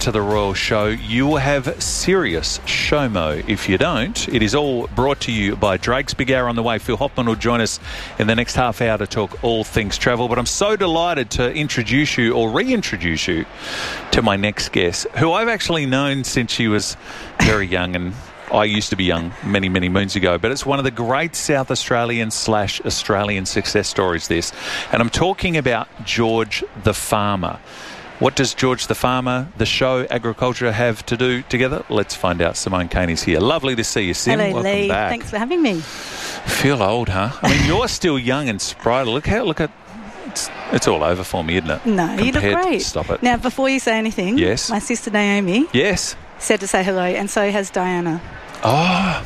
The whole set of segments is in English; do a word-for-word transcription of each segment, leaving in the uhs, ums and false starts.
to the Royal Show, you will have serious showmo. If you don't, it is all brought to you by Drake's Big Hour on the way. Phil Hoffman will join us in the next half hour to talk all things travel. But I'm so delighted to introduce you or reintroduce you to my next guest, who I've actually known since she was very young, and I used to be young many, many moons ago, but it's one of the great South Australian slash Australian success stories, this. And I'm talking about George the Farmer. What does George the Farmer, the show, agriculture have to do together? Let's find out. Simone Kaney's here. Lovely to see you, Sim. Hello, Welcome Lee. back. Thanks for having me. Feel old, huh? I mean, you're still young and sprightly. Look how, look at, it's, it's all over for me, isn't it? No, Compared, you look great. Stop it. Now, before you say anything, yes, my sister Naomi yes. said to say hello, and so has Diana. Oh,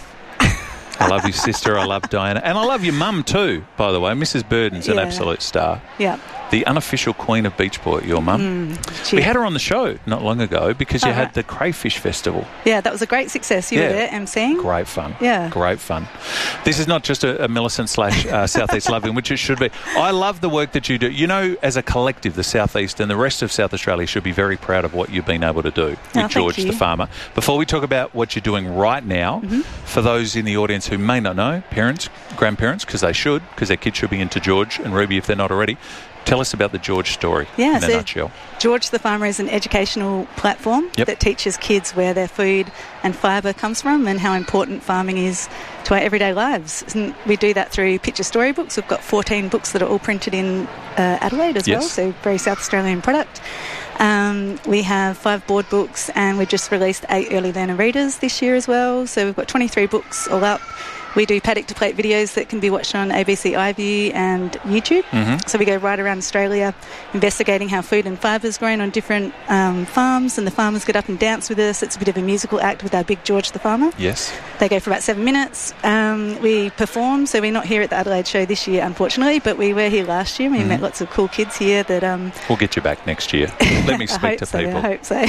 I love your sister. I love Diana. And I love your mum too, by the way. Missus Burden's an Yeah. absolute star. Yeah. The unofficial queen of Beachport, your mum. Mm, she- we had her on the show not long ago because you Oh, had right. the Crayfish Festival. Yeah, that was a great success. You Yeah. were there emceeing. Great fun. Yeah. Great fun. This is not just a, a Millicent slash uh, Southeast Lothian, which it should be. I love the work that you do. You know, as a collective, the Southeast and the rest of South Australia should be very proud of what you've been able to do with thank George you. the Farmer. Before we talk about what you're doing right now, Mm-hmm. for those in the audience who may not know, parents, grandparents, because they should, because their kids should be into George and Ruby if they're not already, tell us about the George story Yeah, in a so nutshell. George the Farmer is an educational platform Yep. that teaches kids where their food and fibre comes from and how important farming is to our everyday lives. And we do that through picture storybooks. We've got fourteen books that are all printed in uh, Adelaide as Yes. well, so very South Australian product. Um, we have five board books, and we just released eight early learner readers this year as well. So we've got twenty-three books all up. We do paddock to plate videos that can be watched on A B C iView and YouTube. Mm-hmm. So we go right around Australia investigating how food and fibre is grown on different um, farms, and the farmers get up and dance with us. It's a bit of a musical act with our big George the Farmer. Yes. They go for about seven minutes. Um, we perform, so we're not here at the Adelaide show this year, unfortunately, but we were here last year. We Mm-hmm. met lots of cool kids here that... Um, We'll get you back next year. Let me I speak hope to so, people. I hope so.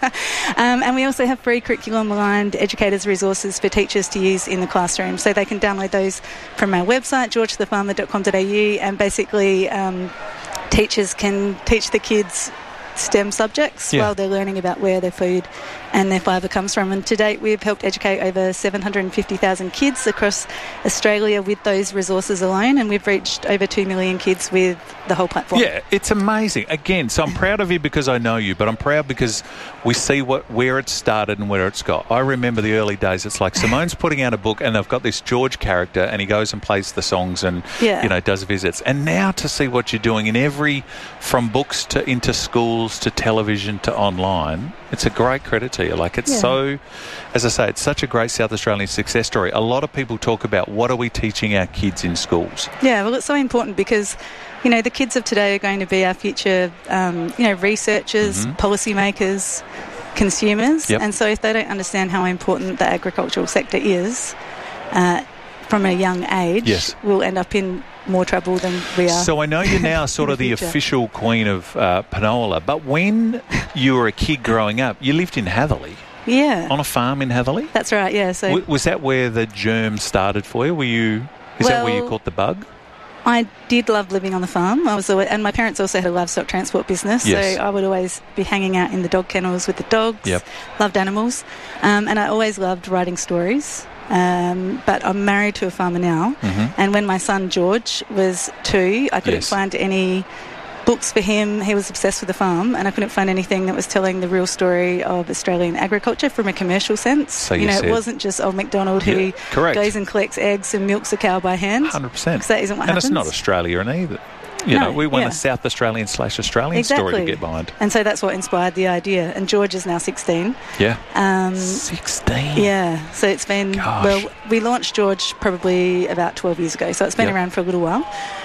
um, and we also have free curriculum-aligned educators' resources for teachers to use in the classroom, so they can download those from our website, george the farmer dot com dot a u, and basically um, teachers can teach the kids STEM subjects Yeah. while they're learning about where their food and their fibre comes from. And to date, we've helped educate over seven hundred fifty thousand kids across Australia with those resources alone, and we've reached over two million kids with the whole platform. Yeah, it's amazing. Again, so I'm proud of you because I know you, but I'm proud because we see what where it started and where it's got. I remember the early days. It's like Simone's putting out a book and they've got this George character and he goes and plays the songs and, Yeah. you know, does visits. And now to see what you're doing in every, from books to into schools to television to online, it's a great credit to you. Like, it's Yeah. so, as I say, it's such a great South Australian success story. A lot of people talk about what are we teaching our kids in schools. Yeah, well, it's so important because, you know, the kids of today are going to be our future, um, you know, researchers, Mhm. policymakers, consumers. Yep. And so if they don't understand how important the agricultural sector is uh, from a young age, Yes. we'll end up in more trouble than we are. So I know you're now sort the of the future. official queen of uh, Penola, but when you were a kid growing up, you lived in Hatherley, yeah, on a farm in Hatherley? that's right, yeah. So W- was that where the germ started for you? Were you? Is that where you Well- caught the bug? I did love living on the farm. I was, always, and my parents also had a livestock transport business, Yes. so I would always be hanging out in the dog kennels with the dogs. Yep. Loved animals, um, and I always loved writing stories. Um, but I'm married to a farmer now, Mhm. and when my son George was two, I couldn't Yes. find any books for him. He was obsessed with the farm, and I couldn't find anything that was telling the real story of Australian agriculture from a commercial sense. So you you know, said- it wasn't just old MacDonald who Yeah, correct. goes and collects eggs and milks a cow by hand. one hundred percent. Because that isn't what And happens. it's not Australia in either. You No, know, we want yeah. a South Australian slash Australian story to Exactly. get behind. And so that's what inspired the idea. And George is now sixteen. Yeah. Um, sixteen. yeah, so it's been, Gosh. well, we launched George probably about twelve years ago, so it's been Yep. around for a little while.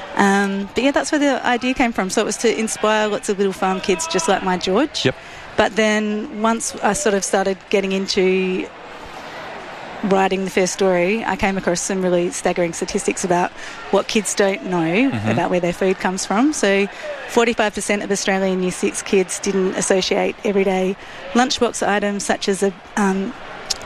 Um, but yeah, that's where the idea came from. So it was to inspire lots of little farm kids just like my George. Yep. But then once I sort of started getting into writing the first story, I came across some really staggering statistics about what kids don't know Mm-hmm. about where their food comes from. So forty-five percent of Australian Year six kids didn't associate everyday lunchbox items such as a um,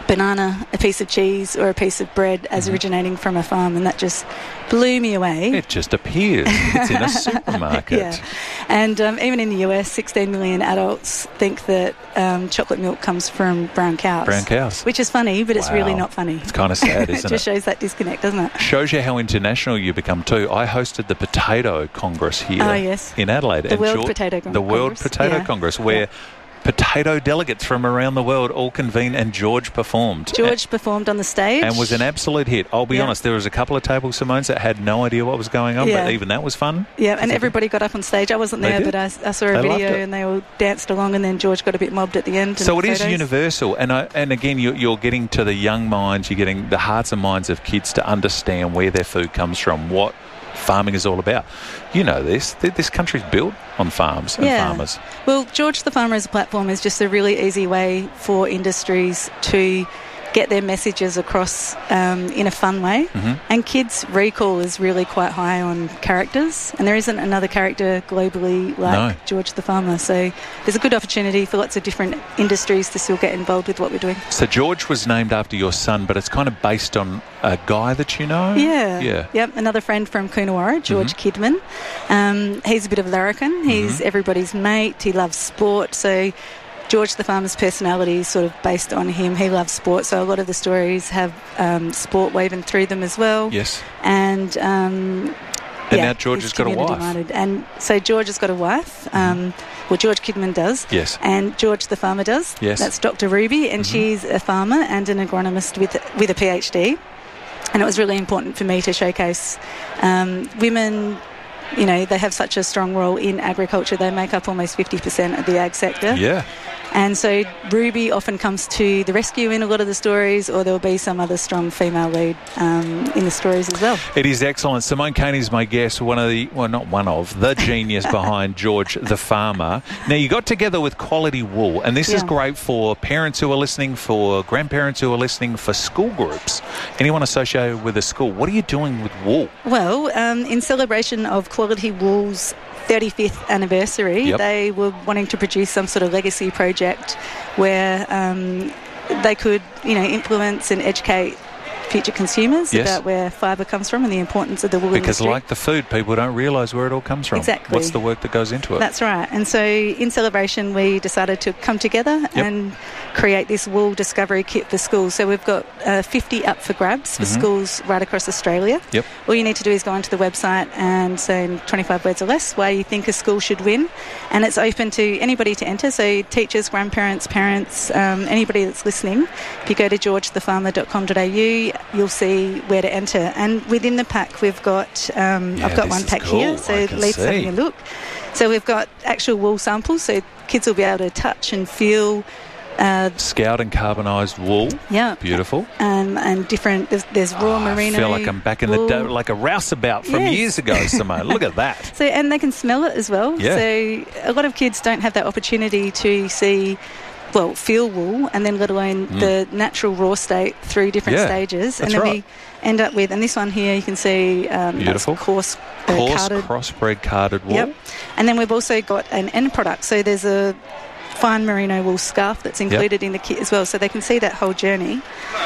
banana, a piece of cheese or a piece of bread as mm-hmm. originating from a farm, and that just blew me away. It just appears. It's in a supermarket. Yeah. And um, even in the U S, sixteen million adults think that um, chocolate milk comes from brown cows. Brown cows. Which is funny, but wow. it's really not funny. It's kind of sad, isn't it? It just shows that disconnect, doesn't it? Shows you how international you become too. I hosted the Potato Congress here oh, yes. in Adelaide. The and World George, Potato Congress. The World Potato yeah. Congress, where... Yeah. potato delegates from around the world all convened, and George performed. George and, performed on the stage. And was an absolute hit. I'll be yeah. honest, there was a couple of table Simones that had no idea what was going on, yeah. but even that was fun. Yeah, and everybody got up on stage. I wasn't there, but I, I saw a they video and they all danced along, and then George got a bit mobbed at the end. So it photos. is universal. And I, and again, you're, you're getting to the young minds, you're getting the hearts and minds of kids to understand where their food comes from, what farming is all about. You know this. This country's built on farms and yeah. farmers. Well, George the Farmer as a platform is just a really easy way for industries to get their messages across um, in a fun way. Mm-hmm. And kids' recall is really quite high on characters, and there isn't another character globally like no. George the Farmer. So there's a good opportunity for lots of different industries to still get involved with what we're doing. So George was named after your son, but it's kind of based on a guy that you know? Yeah. Yeah. Yep, another friend from Coonawarra, George mm-hmm. Kidman. Um, he's a bit of a larrikin. He's mm-hmm. everybody's mate. He loves sport. So George the Farmer's personality is sort of based on him. He loves sport, so a lot of the stories have um, sport woven through them as well. Yes. And um, and yeah, now George has got a wife. Minded. And so George has got a wife. Um, well, George Kidman does. Yes. And George the Farmer does. Yes. That's Doctor Ruby, and mm-hmm. she's a farmer and an agronomist with with a PhD. And it was really important for me to showcase um, women. You know, they have such a strong role in agriculture. They make up almost fifty percent of the ag sector. Yeah. And so Ruby often comes to the rescue in a lot of the stories, or there'll be some other strong female lead um, in the stories as well. It is excellent. Simone Caney is my guest, one of the, well, not one of, the genius behind George the Farmer. Now, you got together with Quality Wool, and this yeah. is great for parents who are listening, for grandparents who are listening, for school groups, anyone associated with a school. What are you doing with wool? Well, um, in celebration of Quality Wool's thirty-fifth anniversary, yep. they were wanting to produce some sort of legacy project where um, they could, you know, influence and educate future consumers yes. about where fibre comes from and the importance of the wool because industry. Like the food, people don't realise where it all comes from. Exactly. What's the work that goes into it? That's right. And so in celebration, we decided to come together yep. and create this wool discovery kit for schools. So we've got uh, fifty up for grabs for mm-hmm. schools right across Australia. Yep. All you need to do is go onto the website and say in twenty-five words or less why you think a school should win. And it's open to anybody to enter, so teachers, grandparents, parents, um, anybody that's listening. If you go to george the farmer dot com dot a u, you'll see where to enter. And within the pack, we've got, um, yeah, I've got one pack cool. here, so Leith's having a look. So we've got actual wool samples, so kids will be able to touch and feel. Uh, Scout and carbonised wool. Yeah. Beautiful. Um, and different, there's, there's raw oh, merino. I feel like I'm back in wool. the day, like a rouseabout from yes. years ago, Simone. Look at that. So, and they can smell it as well. Yeah. So a lot of kids don't have that opportunity to see, well, feel wool, and then let alone mm. the natural raw state through different yeah, stages. That's and then right. we end up with, and this one here you can see um, beautiful that's coarse, uh, coarse carded. crossbred carded wool. Yep. And then we've also got an end product. So there's a fine merino wool scarf that's included yep. in the kit as well, so they can see that whole journey.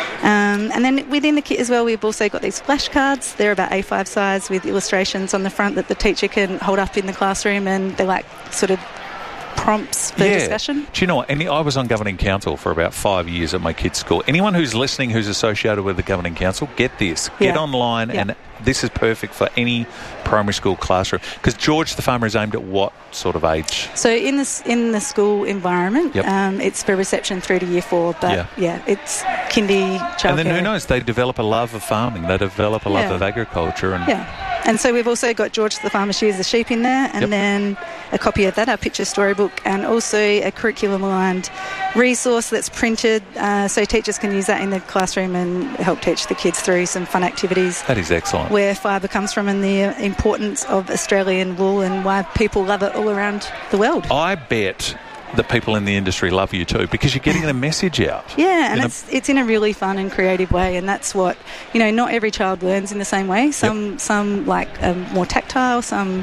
Um, and then within the kit as well, we've also got these flashcards. They're about A five size with illustrations on the front that the teacher can hold up in the classroom, and they're like sort of prompts for yeah. discussion. Do you know what? Any, I was on governing council for about five years at my kids' school. Anyone who's listening who's associated with the governing council, get this. Get yeah. online yeah. and this is perfect for any primary school classroom. Because George the Farmer is aimed at what sort of age? So in the, in the school environment, yep. um, it's for reception through to year four. But yeah, yeah it's kindy, childcare. And then who knows? They develop a love of farming. They develop a love yeah. of agriculture. And yeah. And so we've also got George the Farmer Shears the Sheep in there, and yep. then a copy of that, our picture storybook, and also a curriculum-aligned resource that's printed uh, so teachers can use that in the classroom and help teach the kids through some fun activities. That is excellent. Where fibre comes from and the importance of Australian wool and why people love it all around the world. I bet the people in the industry love you too, because you're getting the message out. Yeah, and a... it's it's in a really fun and creative way, and that's what, you know, not every child learns in the same way. Some yep. some like um, more tactile, some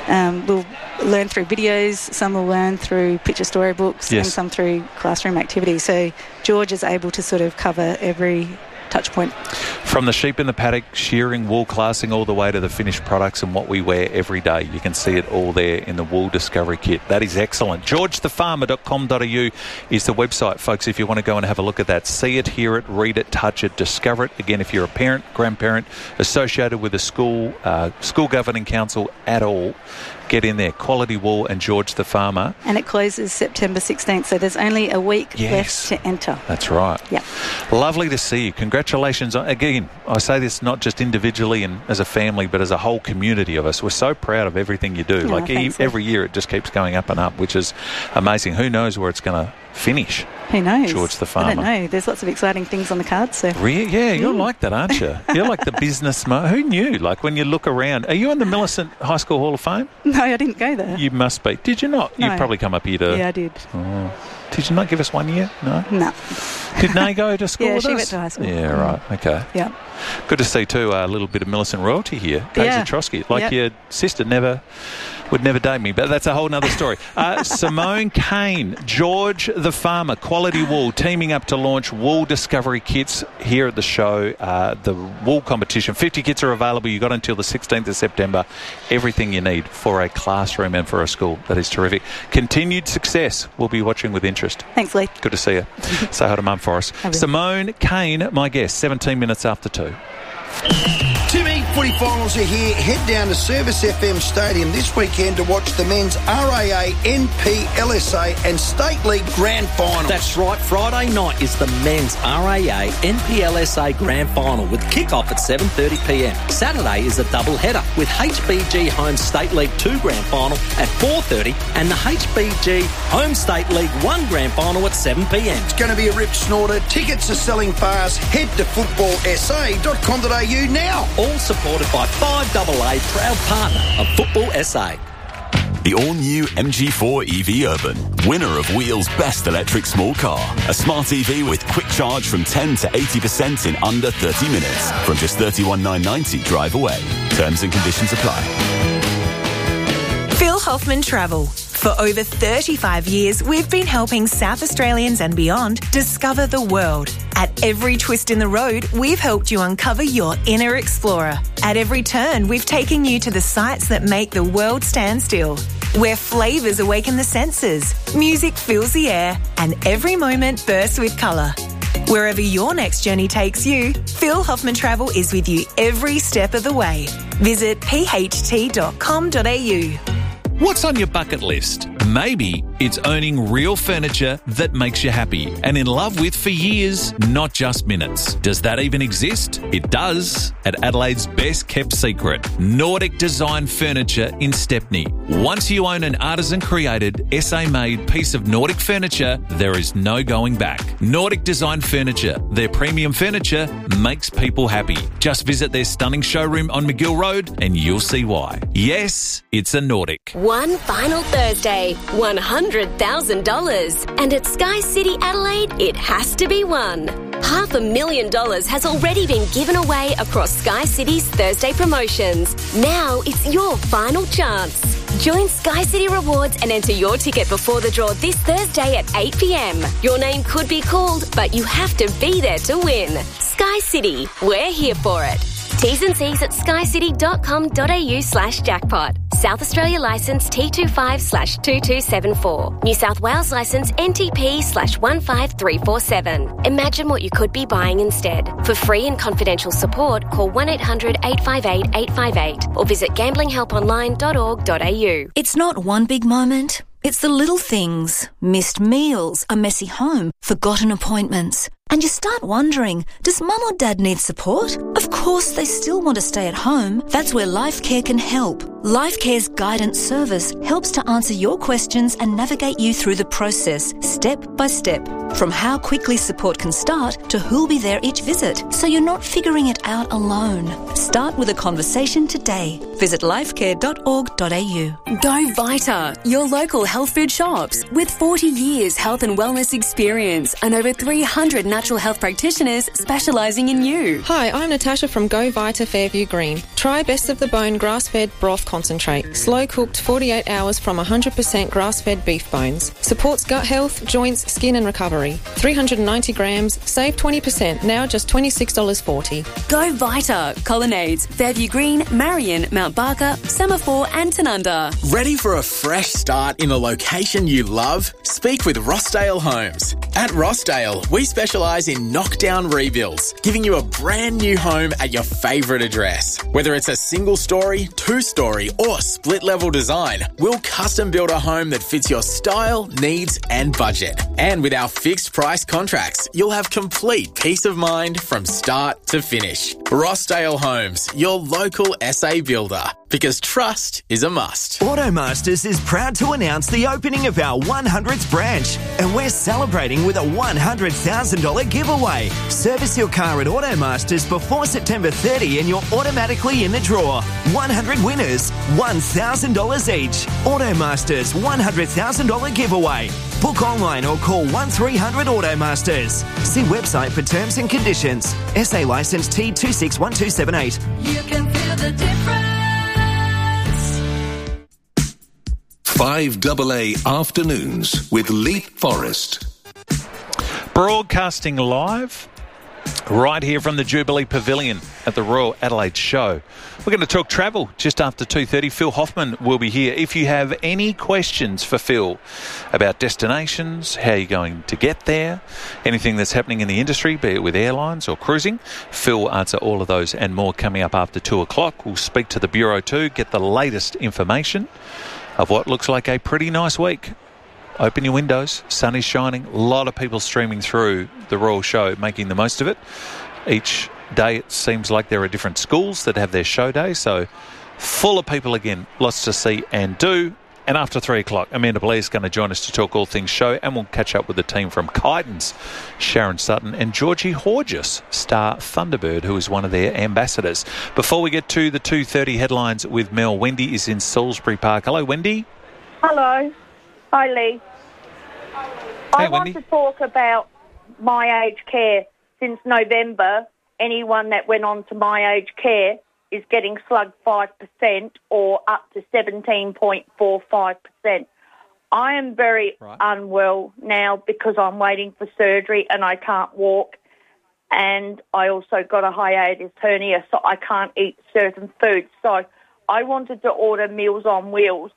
um, will learn through videos, some will learn through picture storybooks, yes. and some through classroom activities. So George is able to sort of cover every touch point. From the sheep in the paddock, shearing, wool classing, all the way to the finished products and what we wear every day. You can see it all there in the Wool Discovery Kit. That is excellent. george the farmer dot com dot a u is the website, folks, if you want to go and have a look at that. See it, hear it, read it, touch it, discover it. Again, if you're a parent, grandparent, associated with a school, uh, school governing council at all, get in there. Quality Wool and George the Farmer. And it closes September sixteenth, so there's only a week yes. left to enter. That's right. Yeah. Lovely to see you. Congratulations. Again, I say this not just individually and as a family, but as a whole community of us. We're so proud of everything you do. Oh, like e- so. every year it just keeps going up and up, which is amazing. Who knows where it's going to finish? Who knows? George the Farmer. I don't know. There's lots of exciting things on the cards. So. Really? Yeah, you're mm. like that, aren't you? You're like the business mo- Who knew? Like when you look around. Are you in the Millicent High School Hall of Fame? No, I didn't go there. You must be. Did you not? No. You'd probably come up here to... Yeah, I did. Oh. Did you not give us one year? No? No. Did Nay go to school yeah, with she us? went to high school. Yeah, right. Okay. Yeah. Good to see, too, a little bit of Millicent royalty here. Daisy yeah. Trotsky. Like yep. your sister never... would never date me, but that's a whole other story. Uh, Simone Kane, George the Farmer, Quality Wool, teaming up to launch Wool Discovery Kits here at the show. Uh, the wool competition, fifty kits are available. You've got until the sixteenth of September. Everything you need for a classroom and for a school. That is terrific. Continued success. We'll be watching with interest. Thanks, Lee. Good to see you. Say hi to Mum for us. Simone Kane, my guest, seventeen minutes after two. Two big footy finals are here. Head down to Service F M Stadium this weekend to watch the men's R A A, N P L S A and State League Grand Final. That's right. Friday night is the men's R A A, N P L S A Grand Final with kick-off at seven thirty p m. Saturday is a double header with H B G Home State League two Grand Final at four thirty and the H B G Home State League one Grand Final at seven p m. It's going to be a rip snorter. Tickets are selling fast. Head to football s a dot com dot a u now. All supported by five A A, proud partner of Football S A. The all-new M G four E V Urban, winner of Wheel's Best Electric Small Car. A smart E V with quick charge from ten to eighty percent in under thirty minutes. From just thirty-one thousand nine hundred ninety drive away. Terms and conditions apply. Phil Hoffman Travel. For over thirty-five years, we've been helping South Australians and beyond discover the world. At every twist in the road, we've helped you uncover your inner explorer. At every turn, we've taken you to the sights that make the world stand still. Where flavours awaken the senses, music fills the air, and every moment bursts with colour. Wherever your next journey takes you, Phil Hoffman Travel is with you every step of the way. Visit p h t dot com dot a u. What's on your bucket list? Maybe it's owning real furniture that makes you happy and in love with for years, not just minutes. Does that even exist? It does at Adelaide's best kept secret, Nordic Design Furniture in Stepney. Once you own an artisan created, S A made piece of Nordic furniture, there is no going back. Nordic Design Furniture, their premium furniture makes people happy. Just visit their stunning showroom on McGill Road and you'll see why. Yes, it's a Nordic. One final Thursday, one hundred thousand dollars. And at Sky City Adelaide, it has to be won. Half a million dollars has already been given away across Sky City's Thursday promotions. Now it's your final chance. Join Sky City Rewards and enter your ticket before the draw this Thursday at eight p m. Your name could be called, but you have to be there to win. Sky City, we're here for it. T's and C's at skycity dot com dot a u slash jackpot. South Australia licence T twenty-five slash two two seven four. New South Wales licence N T P slash one five three four seven. Imagine what you could be buying instead. For free and confidential support, call one eight hundred eight five eight eight five eight or visit gambling help online dot org dot a u. It's not one big moment. It's the little things. Missed meals, a messy home, forgotten appointments. And you start wondering, does mum or dad need support? Of course they still want to stay at home. That's where LifeCare can help. LifeCare's guidance service helps to answer your questions and navigate you through the process, step by step. From how quickly support can start to who'll be there each visit, so you're not figuring it out alone. Start with a conversation today. Visit lifecare dot org dot a u. Go Vita, your local health food shops. With forty years health and wellness experience and over three hundred natural health practitioners specialising in you. Hi, I'm Natasha from Go Vita Fairview Green. Try Best of the Bone grass-fed broth concentrate. Slow-cooked forty-eight hours from one hundred percent grass-fed beef bones. Supports gut health, joints, skin and recovery. three hundred ninety grams, save twenty percent, now just twenty-six dollars forty. Go Vita, Colonnades, Fairview Green, Marion, Mount Barker, Semaphore and Tanunda. Ready for a fresh start in a location you love? Speak with Rossdale Homes. At Rossdale, we specialise in knockdown rebuilds, giving you a brand new home at your favourite address. Whether it's a single story, two story or split level design, we'll custom build a home that fits your style, needs and budget. And with our fixed price contracts, you'll have complete peace of mind from start to finish. Rossdale Homes, your local S A builder. Because trust is a must. Automasters is proud to announce the opening of our one hundredth branch, and we're celebrating with a one hundred thousand dollars giveaway. Service your car at Automasters before September thirtieth and you're automatically in the draw. one hundred winners, one thousand dollars each. Automasters one hundred thousand dollars giveaway. Book online or call one three hundred Automasters. See website for terms and conditions. S A licence T two six one two seven eight. You can feel the difference. five A A Afternoons with Leap Forest. Broadcasting live right here from the Jubilee Pavilion at the Royal Adelaide Show. We're going to talk travel just after two thirty. Phil Hoffman will be here. If you have any questions for Phil about destinations, how you're going to get there, anything that's happening in the industry, be it with airlines or cruising, Phil will answer all of those and more coming up after two o'clock. We'll speak to the Bureau too, get the latest information of what looks like a pretty nice week. Open your windows, sun is shining, a lot of people streaming through the Royal Show, making the most of it. Each day it seems like there are different schools that have their show day, so full of people again, lots to see and do. And after three o'clock, Amanda Blair is going to join us to talk all things show, and we'll catch up with the team from Kytons, Sharon Sutton and Georgie Horgis, star Thunderbird, who is one of their ambassadors. Before we get to the two thirty headlines with Mel, Wendy is in Salisbury Park. Hello, Wendy. Hello. Hi, Lee. Hey, I Wendy. want to talk about My Age Care. Since November, anyone that went on to My Age Care is getting slugged five percent or up to seventeen point four five percent. I am very right. unwell now because I'm waiting for surgery and I can't walk. And I also got a hiatus hernia, so I can't eat certain foods. So I wanted to order Meals on Wheels.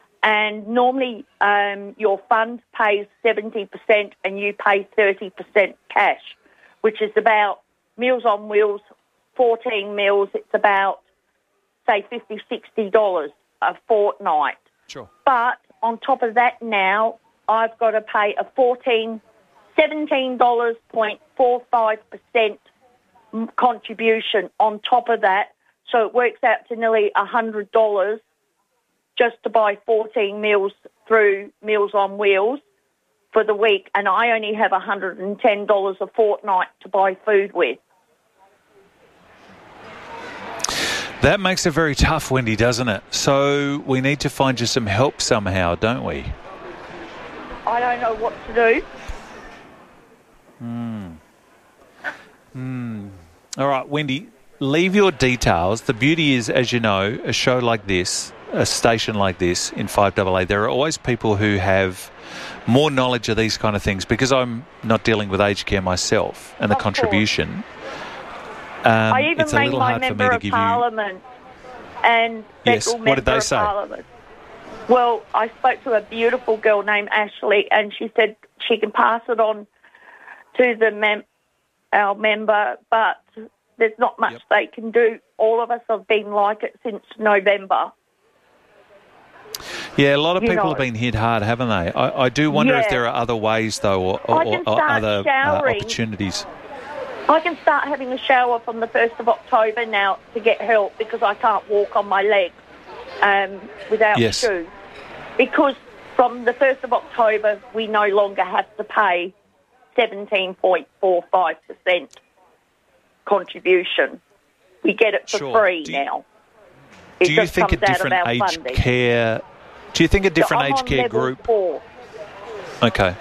And normally um, your fund pays seventy percent and you pay thirty percent cash, which is about Meals on Wheels, fourteen meals, it's about, say, fifty dollars, sixty dollars a fortnight. Sure. But on top of that now, I've got to pay a fourteen, seventeen dollars point four five percent contribution on top of that. So it works out to nearly one hundred dollars just to buy fourteen meals through Meals on Wheels for the week, and I only have one hundred ten dollars a fortnight to buy food with. That makes it very tough, Wendy, doesn't it? So we need to find you some help somehow, don't we? I don't know what to do. Hmm. Hmm. All right, Wendy, leave your details. The beauty is, as you know, a show like this, a station like this in five A A, there are always people who have more knowledge of these kind of things, because I'm not dealing with aged care myself and the Of contribution. Um, I even it's a rang little my hard for me member to of give parliament and Yes, federal what did member they of say? parliament. Well, I spoke to a beautiful girl named Ashley, and she said she can pass it on to the mem- our member, but there's not much Yep. they can do. All of us have been like it since November. you. Yeah, a lot of You people know. have been hit hard, haven't they? I, I do wonder if Yeah. there are other ways, though, or, or, I can or start other uh, showering. opportunities. I can start having a shower from the first of October now to get help, because I can't walk on my legs um, without Yes. shoes. Because from the first of October, we no longer have to pay seventeen point four five percent contribution. We get it for Sure. free Do you- now. It Do you just think a comes out of different our age funding. care... Do you think a different So I'm age on care level group... Four. Okay.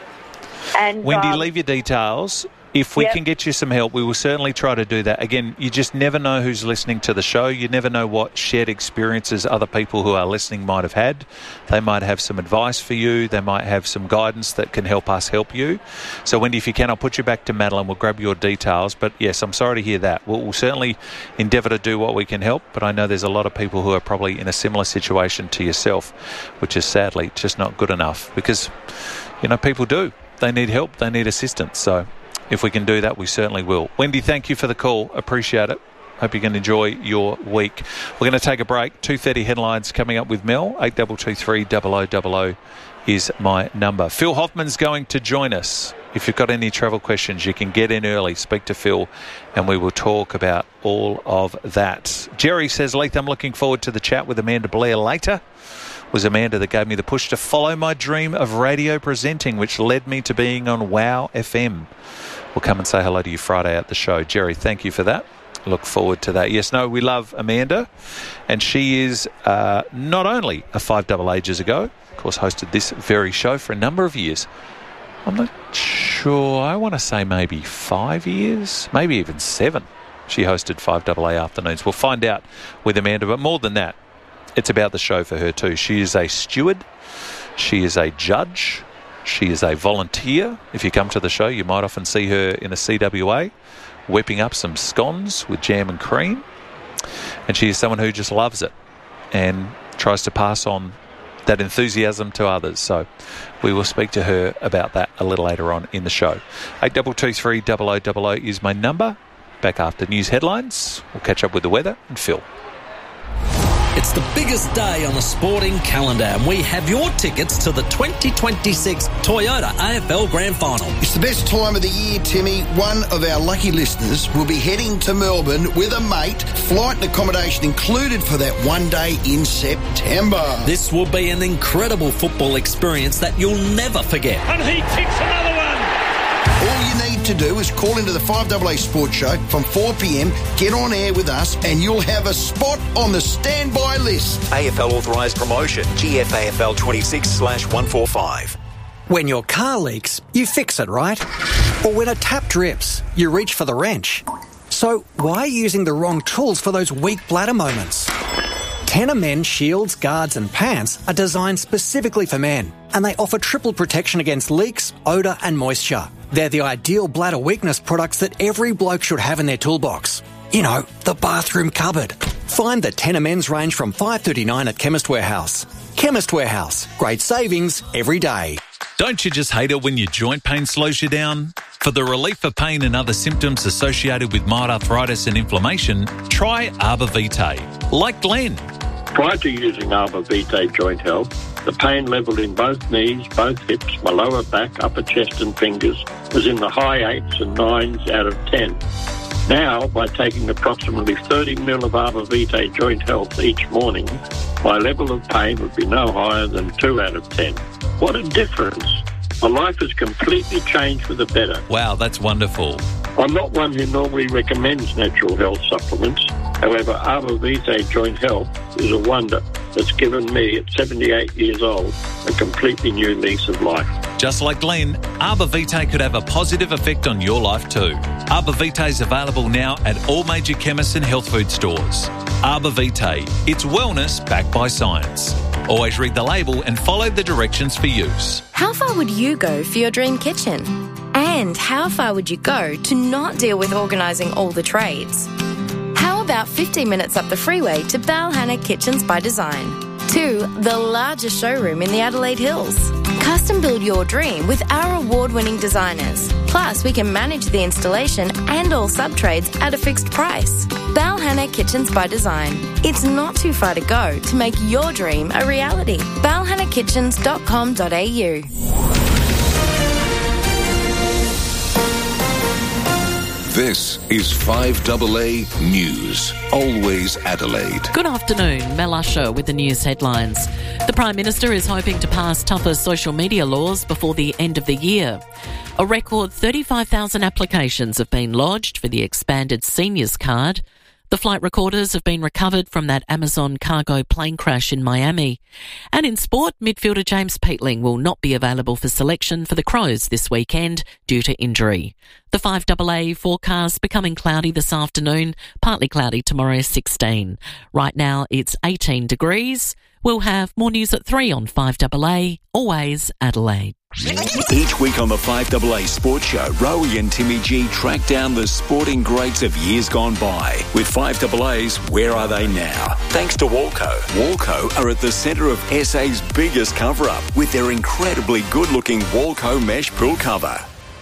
And, Wendy, um, leave your details. If we Yep. can get you some help, we will certainly try to do that. Again, you just never know who's listening to the show. You never know what shared experiences other people who are listening might have had. They might have some advice for you. They might have some guidance that can help us help you. So, Wendy, if you can, I'll put you back to Madeline. We'll grab your details. But, yes, I'm sorry to hear that. We'll, we'll certainly endeavour to do what we can help. But I know there's a lot of people who are probably in a similar situation to yourself, which is sadly just not good enough because, you know, people do. They need help. They need assistance. So if we can do that, we certainly will. Wendy, thank you for the call. Appreciate it. Hope you can enjoy your week. We're going to take a break. two thirty headlines coming up with Mel. eight two two three, double oh double oh is my number. Phil Hoffman's going to join us. If you've got any travel questions, you can get in early, speak to Phil, and we will talk about all of that. Jerry says, Leith, I'm looking forward to the chat with Amanda Blair later. It was Amanda that gave me the push to follow my dream of radio presenting, which led me to being on Wow F M. We'll come and say hello to you Friday at the show. Jerry, thank you for that. Look forward to that. Yes, no, we love Amanda, and she is uh, not only a five double ages ago, of course, hosted this very show for a number of years. I'm not sure. I want to say maybe five years, maybe even seven. She hosted five double A afternoons. We'll find out with Amanda, but more than that, it's about the show for her too. She is a steward. She is a judge. She is a volunteer. If you come to the show, you might often see her in a C W A whipping up some scones with jam and cream. And she is someone who just loves it and tries to pass on that enthusiasm to others. So we will speak to her about that a little later on in the show. eight two two three, double oh double oh is my number. Back after news headlines. We'll catch up with the weather and Phil. It's the biggest day on the sporting calendar, and we have your tickets to the twenty twenty-six Toyota A F L Grand Final. It's the best time of the year, Timmy. One of our lucky listeners will be heading to Melbourne with a mate, flight and accommodation included for that one day in September. This will be an incredible football experience that you'll never forget. And he kicks another one. All you need to do is call into the five double A Sports Show from four p.m, get on air with us, and you'll have a spot on the standby list. A F L authorised promotion, G F A F L twenty-six slash one forty-five. When your car leaks, you fix it, right? Or when a tap drips, you reach for the wrench. So why are you using the wrong tools for those weak bladder moments? Tenor Men shields, guards and pants are designed specifically for men, and they offer triple protection against leaks, odour and moisture. They're the ideal bladder weakness products that every bloke should have in their toolbox. You know, the bathroom cupboard. Find the Tenor Men's range from five dollars thirty-nine at Chemist Warehouse. Chemist Warehouse. Great savings every day. Don't you just hate it when your joint pain slows you down? For the relief of pain and other symptoms associated with mild arthritis and inflammation, try Arbor Vitae. Like Glenn. Prior to using Arbor Vitae Joint Health, the pain level in both knees, both hips, my lower back, upper chest and fingers was in the high eights and nines out of ten. Now, by taking approximately thirty mil of Arbor Vitae Joint Health each morning, my level of pain would be no higher than two out of ten. What a difference. My life has completely changed for the better. Wow, that's wonderful. I'm not one who normally recommends natural health supplements. However, Arbor Vitae Joint Health is a wonder that's given me, at seventy-eight years old, a completely new lease of life. Just like Glenn, Arbor Vitae could have a positive effect on your life too. Arbor Vitae is available now at all major chemists and health food stores. Arbor Vitae, it's wellness backed by science. Always read the label and follow the directions for use. How far would you go for your dream kitchen? And how far would you go to not deal with organising all the trades? How about fifteen minutes up the freeway to Balhanna Kitchens by Design? To the largest showroom in the Adelaide Hills. Custom build your dream with our award-winning designers. Plus, we can manage the installation and all sub-trades at a fixed price. Balhanna Kitchens by Design. It's not too far to go to make your dream a reality. balhanna kitchens dot com dot a u. This is five A A News. Always Adelaide. Good afternoon, Mel Usher with the news headlines. The Prime Minister is hoping to pass tougher social media laws before the end of the year. A record thirty-five thousand applications have been lodged for the expanded seniors card. The flight recorders have been recovered from that Amazon cargo plane crash in Miami. And in sport, midfielder James Peatling will not be available for selection for the Crows this weekend due to injury. The five A A forecast becoming cloudy this afternoon, partly cloudy tomorrow, sixteen. Right now it's eighteen degrees. We'll have more news at three on five A A, always Adelaide. Each week on the five A A Sports Show, Rowie and Timmy G track down the sporting greats of years gone by. With five A A's Where Are They Now? Thanks to Walco. Walco are at the centre of S A's biggest cover-up with their incredibly good-looking Walco mesh pool cover.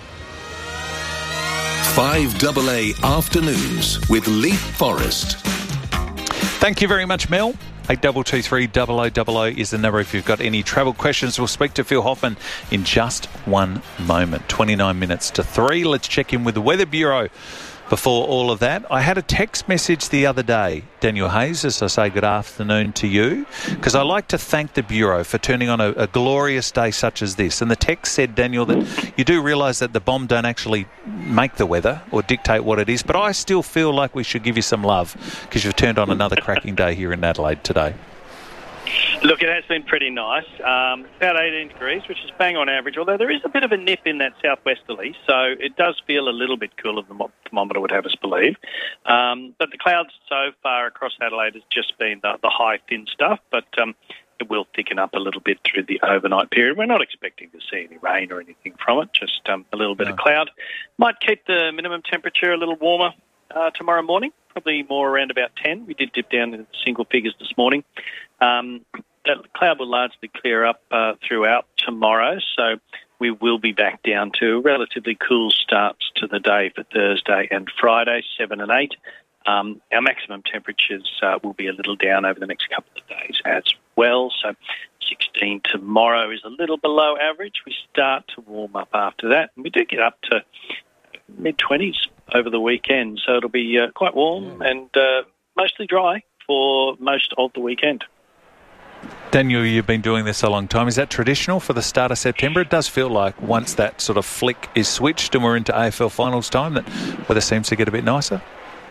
five A A Afternoons with Leith Forrest. Thank you very much, Mel. eight two two three double oh double oh is the number if you've got any travel questions. We'll speak to Phil Hoffman in just one moment. twenty-nine minutes to three. Let's check in with the Weather Bureau before all of that. I had a text message the other day, Daniel Hayes, as I say good afternoon to you, because I like to thank the Bureau for turning on a, a glorious day such as this. And the text said, Daniel, that you do realise that the bomb don't actually make the weather or dictate what it is, but I still feel like we should give you some love because you've turned on another cracking day here in Adelaide today. Look, it has been pretty nice. Um, about eighteen degrees, which is bang on average, although there is a bit of a nip in that southwesterly, so it does feel a little bit cooler than what the thermometer would have us believe. Um, but the clouds so far across Adelaide has just been the, the high, thin stuff, but um, it will thicken up a little bit through the overnight period. We're not expecting to see any rain or anything from it, just um, a little bit no. of cloud. Might keep the minimum temperature a little warmer uh, tomorrow morning, probably more around about ten. We did dip down in single figures this morning. Um, that cloud will largely clear up uh, throughout tomorrow, so we will be back down to relatively cool starts to the day for Thursday and Friday, seven and eight. Um, our maximum temperatures uh, will be a little down over the next couple of days as well, so sixteen tomorrow is a little below average. We start to warm up after that, and we do get up to mid-twenties over the weekend, so it'll be uh, quite warm and uh, mostly dry for most of the weekend. Daniel, you've been doing this a long time. Is that traditional for the start of September? It does feel like once that sort of flick is switched and we're into A F L finals time, that weather seems to get a bit nicer.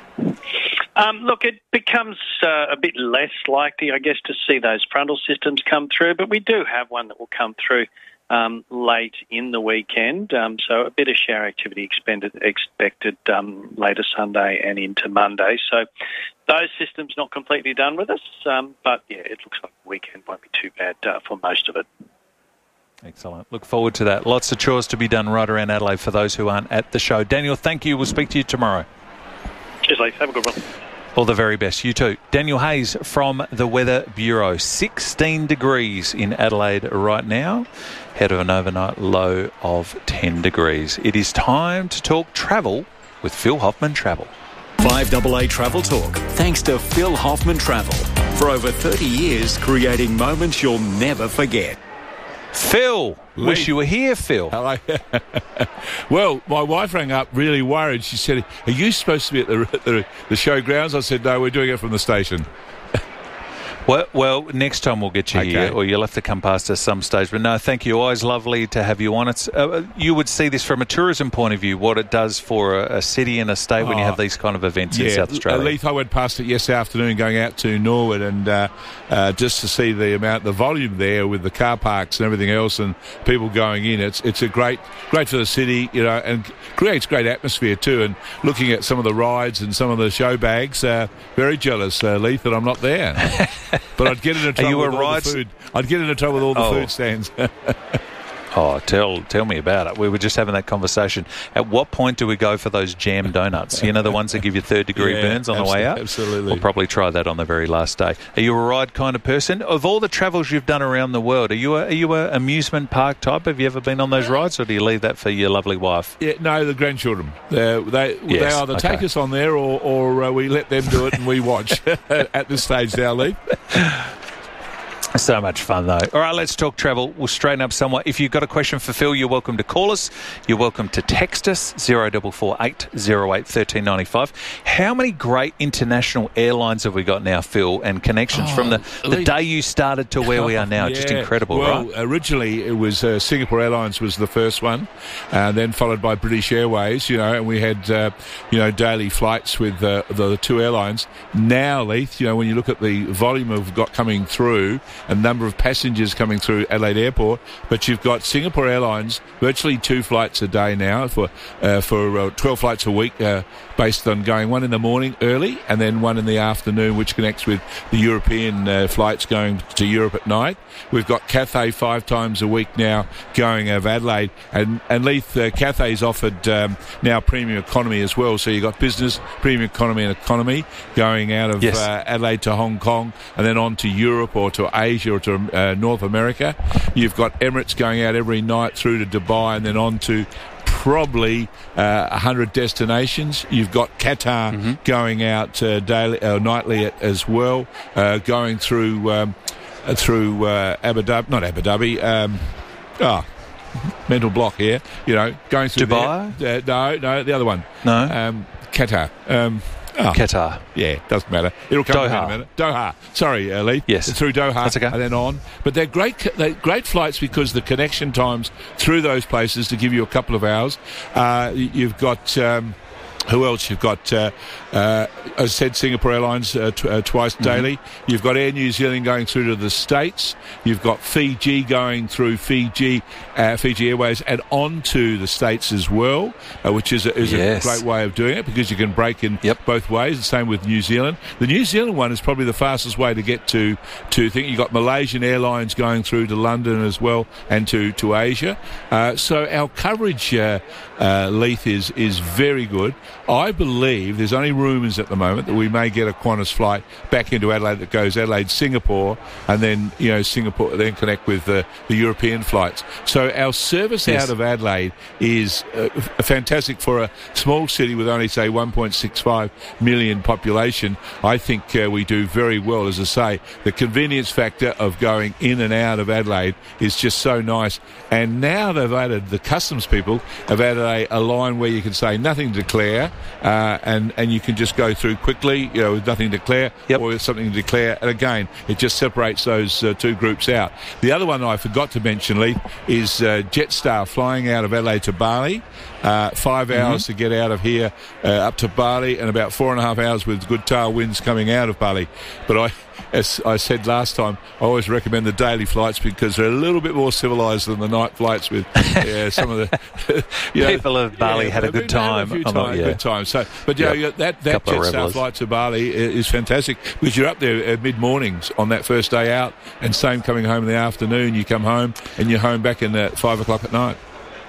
Um, look, it becomes uh, a bit less likely, I guess, to see those frontal systems come through, but we do have one that will come through um, late in the weekend, um, so a bit of shower activity expected, expected um, later Sunday and into Monday. So those systems not completely done with us, um, but yeah, it looks like the weekend won't be too bad uh, for most of it. Excellent. Look forward to that. Lots of chores to be done right around Adelaide for those who aren't at the show. Daniel, thank you. We'll speak to you tomorrow. Cheers, Lee. Have a good one. All the very best. You too. Daniel Hayes from the Weather Bureau. sixteen degrees in Adelaide right now, ahead of an overnight low of ten degrees. It is time to talk travel with Phil Hoffman Travel. five A A Travel Talk, thanks to Phil Hoffman Travel. For over thirty years, creating moments you'll never forget. Phil, Lee. Wish you were here, Phil. Hello. Well, my wife rang up really worried. She said, are you supposed to be at the, the, the showgrounds? I said, no, we're doing it from the station. Well, well, next time we'll get you Okay. here, or you'll have to come past us some stage. But no, thank you. Always lovely to have you on. It's uh, you would see this from a tourism point of view, what it does for a, a city and a state when you have these kind of events in South Australia. Leith, I went past it yesterday afternoon going out to Norwood and uh, uh, just to see the amount, the volume there with the car parks and everything else and people going in. It's it's a great, great for the city, you know, and creates great atmosphere too. And looking at some of the rides and some of the show bags, uh, very jealous, uh, Leith, that I'm not there. But I'd get into trouble you a with all rides- the food. I'd get into trouble with all the Oh. food stands. Oh, tell tell me about it. We were just having that conversation. At what point do we go for those jam donuts? You know, the ones that give you third degree Yeah, burns on the way out? absolutely. We'll probably try that on the very last day. Are you a ride kind of person? Of all the travels you've done around the world, are you a, are you a amusement park type? Have you ever been on those rides, or do you leave that for your lovely wife? Yeah, no, the grandchildren. They're, they they Yes, either okay. take us on there or, or uh, we let them do it and we watch at this stage now, Lee. So much fun, though. All right, let's talk travel. We'll straighten up somewhat. If you've got a question for Phil, you're welcome to call us. You're welcome to text us, zero four four eight zero eight one three nine five. How many great international airlines have we got now, Phil, and connections oh, from the, the day you started to where we are now? Yeah. Just incredible, well, right? Originally, it was uh, Singapore Airlines was the first one, and then followed by British Airways, you know, and we had, uh, you know, daily flights with uh, the two airlines. Now, Leith, you know, when you look at the volume of got coming through, a number of passengers coming through Adelaide Airport, but you've got Singapore Airlines virtually two flights a day now for uh, for uh, twelve flights a week, uh, based on going one in the morning early and then one in the afternoon, which connects with the European uh, flights going to Europe at night. We've got Cathay five times a week now going out of Adelaide, and and Leith, uh, Cathay's offered um, now premium economy as well. So you've got business, premium economy, and economy going out of yes. uh, Adelaide to Hong Kong and then on to Europe or to Asia or to uh, North America. You've got Emirates going out every night through to Dubai and then on to probably uh, one hundred destinations. You've got Qatar mm-hmm. going out uh, daily, uh, nightly as well, uh, going through um, uh, through uh, Abu Dhabi, not Abu Dhabi. Um, oh, mental block here. You know, going through Dubai. There, uh, no, no, the other one. No, um, Qatar. Um, Oh, Qatar. Yeah, doesn't matter. It'll come Doha. in a minute. Doha. Sorry, uh, Lee. Yes. Through Doha. That's okay. And then on. But they're great, they're great flights because the connection times through those places to give you a couple of hours. Uh, you've got... Um, Who else? You've got, uh, uh, as I said, Singapore Airlines uh, t- uh, twice mm-hmm. daily. You've got Air New Zealand going through to the States. You've got Fiji going through Fiji, uh, Fiji Airways and on to the States as well, uh, which is, a, is yes. a great way of doing it because you can break in yep. both ways. The same with New Zealand. The New Zealand one is probably the fastest way to get to, to think. You've got Malaysian Airlines going through to London as well and to, to Asia. Uh, so our coverage, uh, uh, Leith, is, is very good. I believe there's only rumours at the moment that we may get a Qantas flight back into Adelaide that goes Adelaide, Singapore, and then, you know, Singapore, then connect with the, the European flights. So our service yes. out of Adelaide is uh, fantastic for a small city with only, say, one point six five million population. I think uh, we do very well. As I say, the convenience factor of going in and out of Adelaide is just so nice. And now they've added, the customs people have added a, a line where you can say nothing to declare. Uh, and, and you can just go through quickly, you know, with nothing to declare yep. or with something to declare. And again, it just separates those uh, two groups out. The other one I forgot to mention, Lee, is uh, Jetstar flying out of Adelaide to Bali. Uh, five mm-hmm. hours to get out of here uh, up to Bali and about four and a half hours with good tailwinds coming out of Bali. But I... As I said last time, I always recommend the daily flights because they're a little bit more civilised than the night flights with yeah, some of the... You know, people of Bali yeah, had a good time. A time not, yeah. good time. So, but yeah, yep. that, that Jetstar flight to Bali is fantastic because you're up there at mid-mornings on that first day out and same coming home in the afternoon. You come home and you're home back in at five o'clock at night.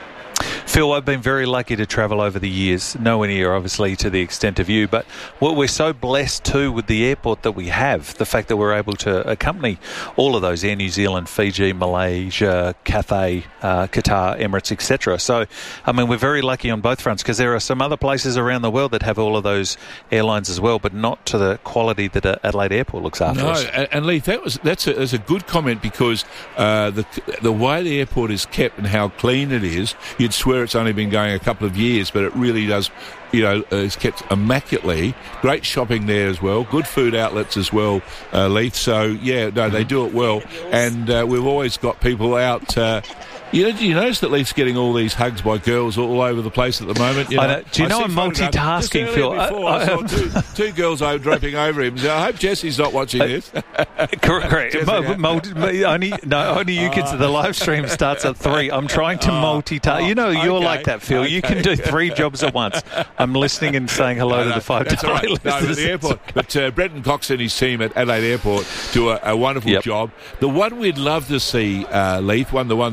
Phil, I've been very lucky to travel over the years, nowhere near obviously to the extent of you, but we're so blessed too with the airport that we have, the fact that we're able to accompany all of those, Air New Zealand, Fiji, Malaysia, Cathay, uh, Qatar, Emirates, et cetera. So, I mean, we're very lucky on both fronts because there are some other places around the world that have all of those airlines as well, but not to the quality that Adelaide Airport looks after no, us. No, and Lee, that was, that's, a, that's a good comment because uh, the, the way the airport is kept and how clean it is, you'd swear it's only been going a couple of years, but it really does, you know, uh, it's kept immaculately. Great shopping there as well. Good food outlets as well, uh, Leith. So, yeah, no, they do it well. And uh, we've always got people out... Uh, You know, do you notice that Leith's getting all these hugs by girls all over the place at the moment? You know, I know. Do you I know I'm multitasking, Phil? Before, I, I, I saw two, two girls over draping over him. So I hope Jesse's not watching this. Correct. correct. Mo- multi- only, no, only you can. The live stream starts at three. I'm trying to oh, multitask. Oh, you know, you're okay, like that, Phil. Okay. You can do three jobs at once. I'm listening and saying hello no, to no, the five that's right. listeners. No, at the airport. But uh, Brenton Cox and his team at Adelaide Airport do a, a wonderful yep. job. The one we'd love to see, uh, Leith, one the one that all the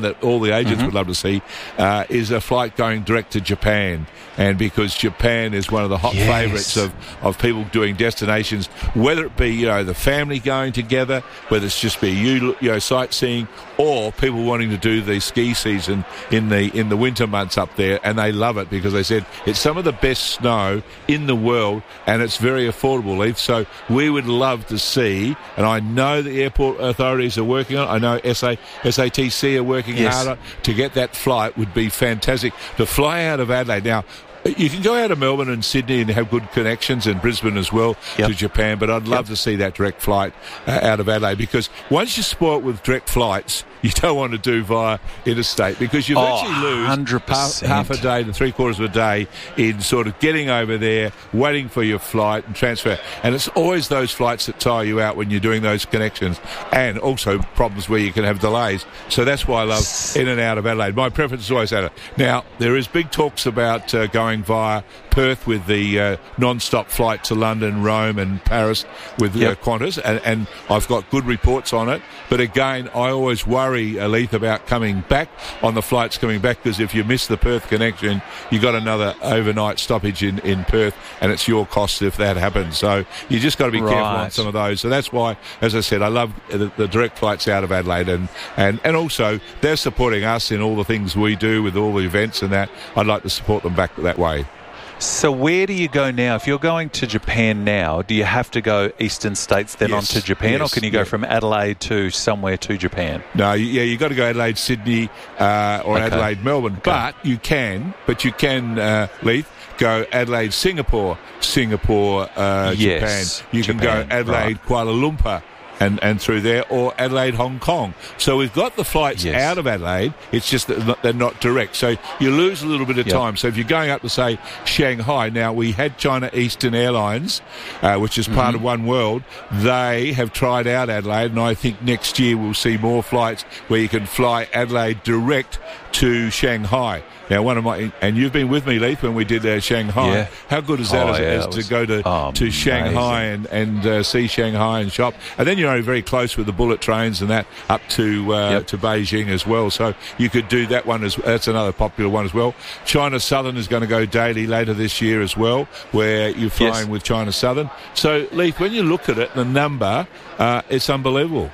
the agents Mm-hmm. would love to see, uh, is a flight going direct to Japan. And because Japan is one of the hot Yes. favourites of, of people doing destinations, whether it be, you know, the family going together, whether it's just be you, you know, sightseeing, or people wanting to do the ski season in the in the winter months up there, and they love it because they said it's some of the best snow in the world, and it's very affordable, Leith. So we would love to see, and I know the airport authorities are working on it. I know S A, S A T C are working Yes. hard on it. To get that flight would be fantastic. To fly out of Adelaide now. You can go out of Melbourne and Sydney and have good connections, and Brisbane as well, yep. to Japan, but I'd love yep. to see that direct flight uh, out of Adelaide, because once you spoil it with direct flights, you don't want to do via interstate, because you Oh, virtually lose one hundred half, percent. half a day to three quarters of a day in sort of getting over there, waiting for your flight and transfer. And it's always those flights that tire you out when you're doing those connections, and also problems where you can have delays. So that's why I love in and out of Adelaide. My preference is always Adelaide. Now, there is big talks about uh, going via Perth with the uh, non-stop flight to London, Rome and Paris with Yep. uh, Qantas, and, and I've got good reports on it. But again, I always worry, uh, Leith, about coming back on the flights coming back, because if you miss the Perth connection, you got another overnight stoppage in, in Perth, and it's your cost if that happens. So you just got to be careful on Right. some of those. So that's why, as I said, I love the, the direct flights out of Adelaide, and, and, and also they're supporting us in all the things we do with all the events and that. I'd like to support them back that way. So where do you go now? If you're going to Japan now, do you have to go eastern states then Yes, on to Japan, or yes, can you go yeah. from Adelaide to somewhere to Japan? No, you- yeah, you've got to go Adelaide, Sydney, uh, or Okay. Adelaide, Melbourne. But you can, but you can, uh, Leith, go Adelaide, Singapore, Singapore, uh, Yes, Japan. You can Japan, go Adelaide, Kuala Lumpur. And, and through there, or Adelaide, Hong Kong. So we've got the flights Yes. out of Adelaide. It's just that they're not- they're not direct. So you lose a little bit of Yep. time. So if you're going up to, say, Shanghai, now we had China Eastern Airlines, uh, which is part Mhm. of One World. They have tried out Adelaide, and I think next year we'll see more flights where you can fly Adelaide direct to Shanghai. Now, one of my, and you've been with me, Leith, when we did uh, Shanghai. Yeah. How good is that Oh, as, yeah, as that to was go to, to amazing. Shanghai and, and uh, see Shanghai and shop? And then you're very close with the bullet trains and that up to uh, Yep. to Beijing as well. So you could do that one as that's another popular one as well. China Southern is going to go daily later this year as well, where you're flying Yes. with China Southern. So, Leith, when you look at it, the number, uh, it's unbelievable.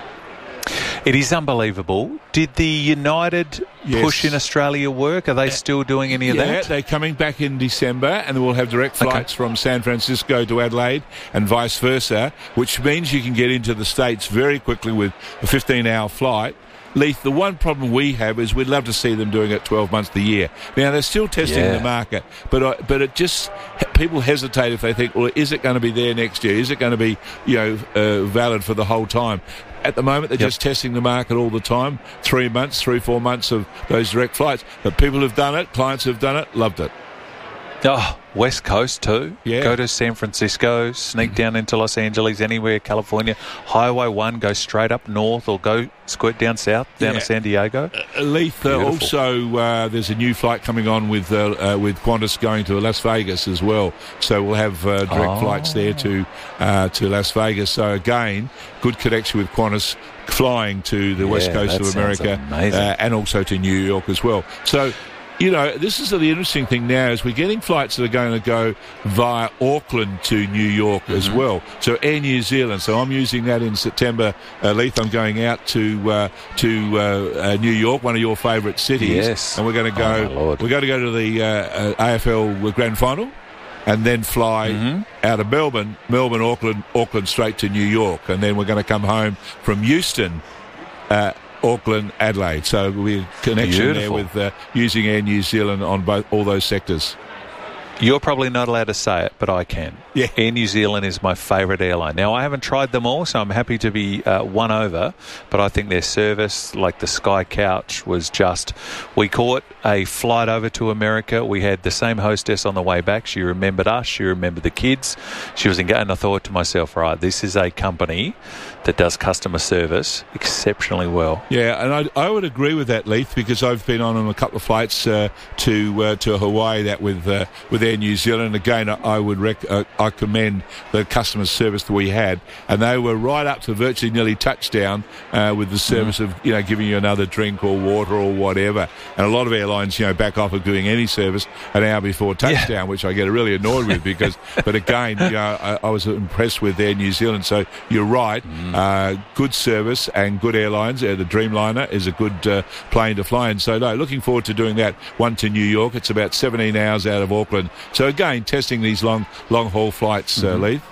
It is unbelievable. Did the United Yes. push in Australia work? Are they still doing any of Yeah, that? they're coming back in December, and we'll have direct flights from San Francisco to Adelaide and vice versa, which means you can get into the States very quickly with a fifteen-hour flight. Leith, the one problem we have is we'd love to see them doing it twelve months a year. Now, they're still testing Yeah. the market, but I, but it just, people hesitate if they think, well, is it going to be there next year? Is it going to be, you know, uh, valid for the whole time? At the moment, they're Yep. just testing the market all the time. Three months, three, four months of those direct flights. But people have done it, clients have done it, loved it. Oh, West Coast too. Yeah. Go to San Francisco, sneak down into Los Angeles, anywhere, California. Highway one, go straight up north, or go squirt down south, down Yeah. to San Diego. Uh, Leith, uh, Beautiful. also uh, there's a new flight coming on with uh, uh, with Qantas going to Las Vegas as well. So we'll have uh, direct Oh. flights there to uh, to Las Vegas. So again, good connection with Qantas flying to the west Yeah, coast that of sounds America amazing. uh, and also to New York as well. So. You know, this is the interesting thing now is we're getting flights that are going to go via Auckland to New York as Mm-hmm. well. So Air New Zealand. So I'm using that in September. Uh, Leith, I'm going out to uh, to uh, uh, New York, one of your favourite cities. Yes. And we're going to go. Oh, my Lord. We're going to go to the uh, uh, A F L Grand Final, and then fly Mm-hmm. out of Melbourne, Melbourne, Auckland, Auckland straight to New York, and then we're going to come home from Euston. Uh, Auckland, Adelaide. So we're connection Beautiful. there with uh, using Air New Zealand on both all those sectors. You're probably not allowed to say it, but I can. Yeah. Air New Zealand is my favourite airline. Now, I haven't tried them all, so I'm happy to be uh, won over, but I think their service, like the Sky Couch, was just... We caught a flight over to America. We had the same hostess on the way back. She remembered us. She remembered the kids. She was engaged, and I thought to myself, right, this is a company that does customer service exceptionally well. Yeah, and I, I would agree with that, Leith, because I've been on a couple of flights uh, to uh, to Hawaii that with uh, with Air Air New Zealand. Again, I, I would rec- uh, I commend the customer service that we had, and they were right up to virtually nearly touchdown uh, with the service mm. of you know giving you another drink or water or whatever. And a lot of airlines, you know, back off of doing any service an hour before touchdown, yeah. which I get really annoyed with because. But again, you know, I, I was impressed with Air New Zealand. So you're right, mm. uh, good service and good airlines. Uh, the Dreamliner is a good uh, plane to fly in. So no, looking forward to doing that. One to New York. It's about seventeen hours out of Auckland. So again, testing these long long haul flights, mm-hmm. uh, Leith.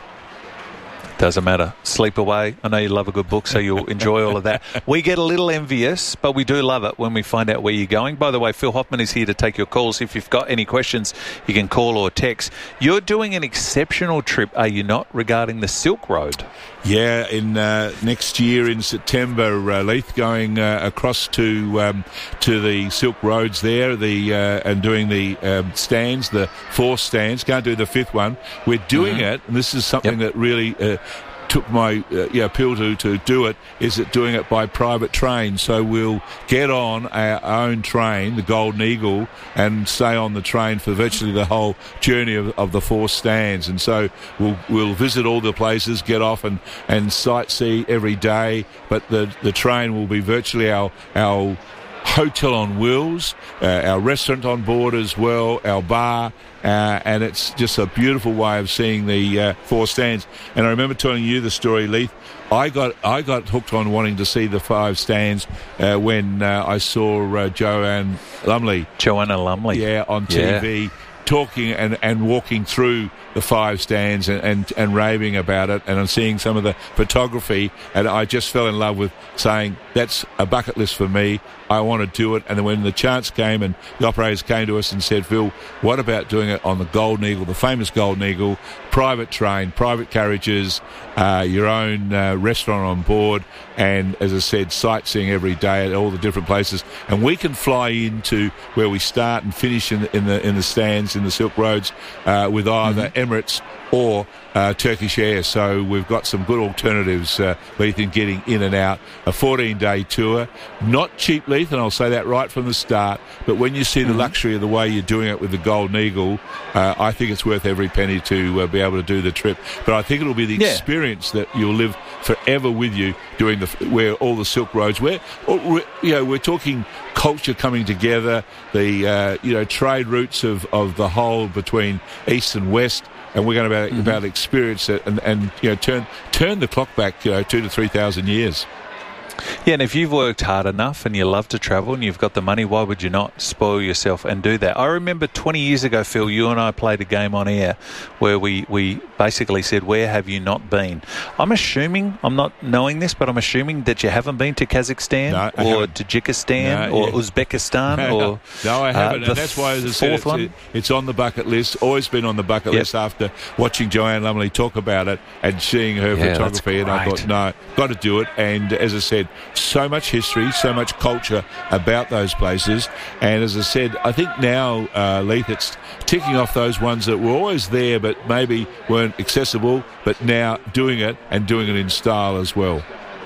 Doesn't matter. Sleep away. I know you love a good book, so you'll enjoy all of that. We get a little envious, but we do love it when we find out where you're going. By the way, Phil Hoffman is here to take your calls. If you've got any questions, you can call or text. You're doing an exceptional trip, are you not, regarding the Silk Road? Yeah, in uh, next year in September, uh, Leith, going uh, across to um, to the Silk Roads there, the uh, and doing the um, stands, the four stands. Can't do the fifth one. We're doing mm-hmm. it, and this is something yep. that really. Uh, took my uh, yeah, appeal to, to do it, is it doing it by private train. So we'll get on our own train, the Golden Eagle, and stay on the train for virtually the whole journey of, of the four stands. And so we'll we'll visit all the places, get off and, and sightsee every day, but the, the train will be virtually our our hotel on wheels, uh, our restaurant on board as well, our bar, uh, and it's just a beautiful way of seeing the uh, four stands. And I remember telling you the story, Leith. I got I got hooked on wanting to see the five stands uh, when uh, I saw uh, Joanne Lumley. Joanna Lumley. Yeah, on T V. Yeah. Talking and, and walking through the five stands and, and, and raving about it, and I'm seeing some of the photography, and I just fell in love with saying, that's a bucket list for me, I want to do it. And then when the chance came and the operators came to us and said, Phil, what about doing it on the Golden Eagle, the famous Golden Eagle, private train, private carriages, uh, your own uh, restaurant on board, and as I said, sightseeing every day at all the different places, and we can fly into where we start and finish in the, in the, in the stands in the Silk Roads uh, with either mm-hmm. Emirates or uh, Turkish Air. So we've got some good alternatives, uh, Leith, in getting in and out. A fourteen-day tour, not cheap, Leith, and I'll say that right from the start, but when you see the mm-hmm. luxury of the way you're doing it with the Golden Eagle, uh, I think it's worth every penny to uh, be able to do the trip. But I think it'll be the yeah. experience that you'll live forever with you doing the where all the Silk Roads, where you know we're talking culture coming together, the uh, you know trade routes of, of the whole between east and west, and we're going to about, mm-hmm. about experience it and, and you know turn turn the clock back you know, two to three thousand years. Yeah, and if you've worked hard enough and you love to travel and you've got the money, why would you not spoil yourself and do that? I remember twenty years ago, Phil, you and I played a game on air where we, we basically said, where have you not been? I'm assuming, I'm not knowing this, but I'm assuming that you haven't been to Kazakhstan no, or Tajikistan no, or yeah. Uzbekistan no, or... No, I haven't, uh, and that's why, as I said, it's, it, it's on the bucket list, always been on the bucket yep. list after watching Joanne Lumley talk about it and seeing her yeah, photography, and I thought, no, got to do it. And as I said, so much history, so much culture about those places, and as I said, I think now, uh, Leith, it's ticking off those ones that were always there but maybe weren't accessible, but now doing it and doing it in style as well.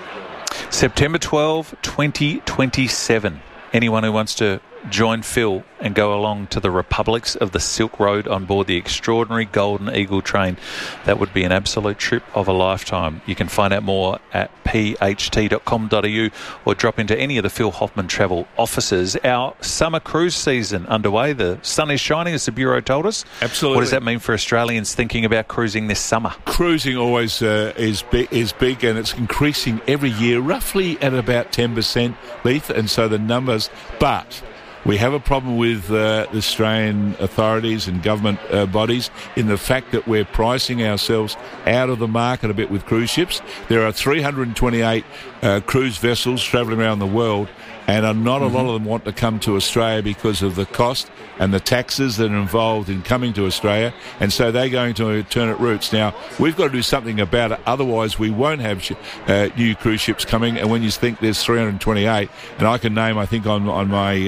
September twelfth, twenty twenty-seven. Anyone who wants to join Phil and go along to the Republics of the Silk Road on board the extraordinary Golden Eagle train, that would be an absolute trip of a lifetime. You can find out more at p h t dot com dot a u or drop into any of the Phil Hoffman travel offices. Our summer cruise season underway. The sun is shining, as the Bureau told us. Absolutely. What does that mean for Australians thinking about cruising this summer? Cruising always uh, is, big, is big, and it's increasing every year, roughly at about ten percent, Leith, and so the numbers, but... we have a problem with uh, the Australian authorities and government uh, bodies in the fact that we're pricing ourselves out of the market a bit with cruise ships. There are three hundred twenty-eight uh, cruise vessels travelling around the world, and uh, not mm-hmm. a lot of them want to come to Australia because of the cost and the taxes that are involved in coming to Australia, and so they're going to alternate routes. Now, we've got to do something about it, otherwise we won't have sh- uh, new cruise ships coming, and when you think there's three hundred twenty-eight, and I can name, I think, on, on my uh,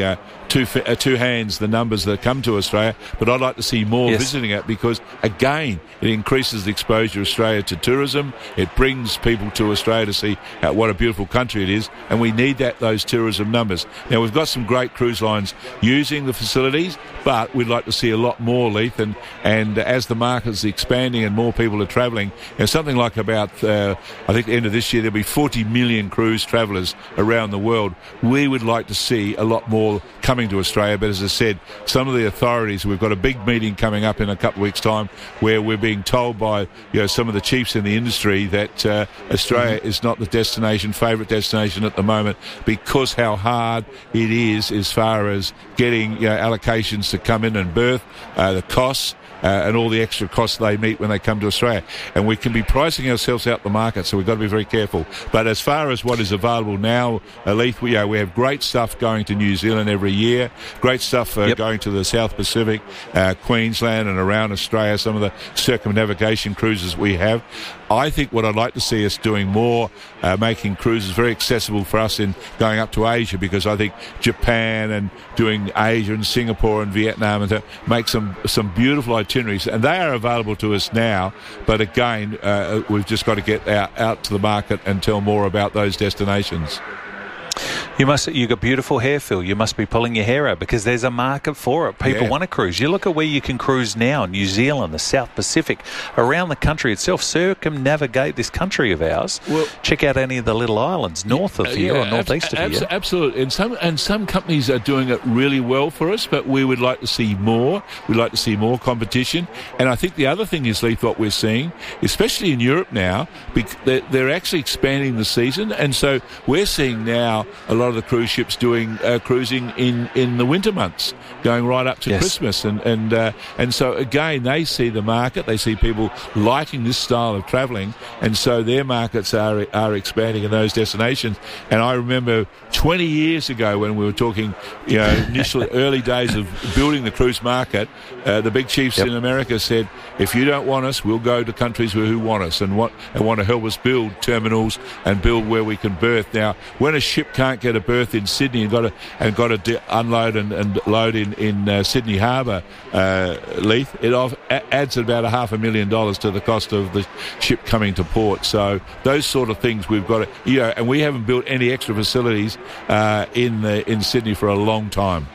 two uh, two hands the numbers that come to Australia, but I'd like to see more Yes. visiting it because, again, it increases the exposure of Australia to tourism. It brings people to Australia to see how, what a beautiful country it is, and we need that those tourism numbers. Now, we've got some great cruise lines using the facilities, but we'd like to see a lot more, Leith, and, and as the market is expanding and more people are travelling, you know, something like about, uh, I think, the end of this year, there'll be forty million cruise travellers around the world. We would like to see a lot more coming to Australia, but as I said, some of the authorities, we've got a big meeting coming up in a couple of weeks' time where we're being told by, you know, some of the chiefs in the industry that uh, Australia mm-hmm. is not the destination, favourite destination at the moment because how hard it is as far as getting, you know, allocations to come in and berth, uh, the costs, Uh, and all the extra costs they meet when they come to Australia. And we can be pricing ourselves out the market, so we've got to be very careful. But as far as what is available now, Leith, we, uh, we have great stuff going to New Zealand every year, great stuff uh, yep. going to the South Pacific, uh, Queensland and around Australia, some of the circumnavigation cruises we have. I think what I'd like to see us doing more, uh, making cruises very accessible for us in going up to Asia, because I think Japan and doing Asia and Singapore and Vietnam and to make some, some beautiful itineraries, and they are available to us now, but again, uh, we've just got to get out, out to the market and tell more about those destinations. You must. You got beautiful hair, Phil. You must be pulling your hair out because there's a market for it. People Yeah. want to cruise. You look at where you can cruise now: New Zealand, the South Pacific, around the country itself. Circumnavigate this country of ours. Well, check out any of the little islands north of Uh, here yeah, or northeast abs- of here. abs- Absolutely, and some and some companies are doing it really well for us, but we would like to see more. We'd like to see more competition, and I think the other thing is, Leith, what we're seeing, especially in Europe now, bec- they're, they're actually expanding the season, and so we're seeing now a lot of the cruise ships doing uh, cruising in, in the winter months, going right up to Yes. Christmas, and and uh, and so again they see the market, they see people liking this style of travelling, and so their markets are are expanding in those destinations. And I remember twenty years ago when we were talking, you know, initially early days of building the cruise market, uh, the big chiefs Yep. in America said, if you don't want us, we'll go to countries who who want us and want and want to help us build terminals and build where we can berth. Now, when a ship can't get a berth in Sydney and got to and got to de- unload and, and load in in uh, Sydney Harbour, uh, Leith, it off, a- adds about a half a million dollars to the cost of the ship coming to port. So those sort of things we've got to, you know, and we haven't built any extra facilities uh, in the, in Sydney for a long time.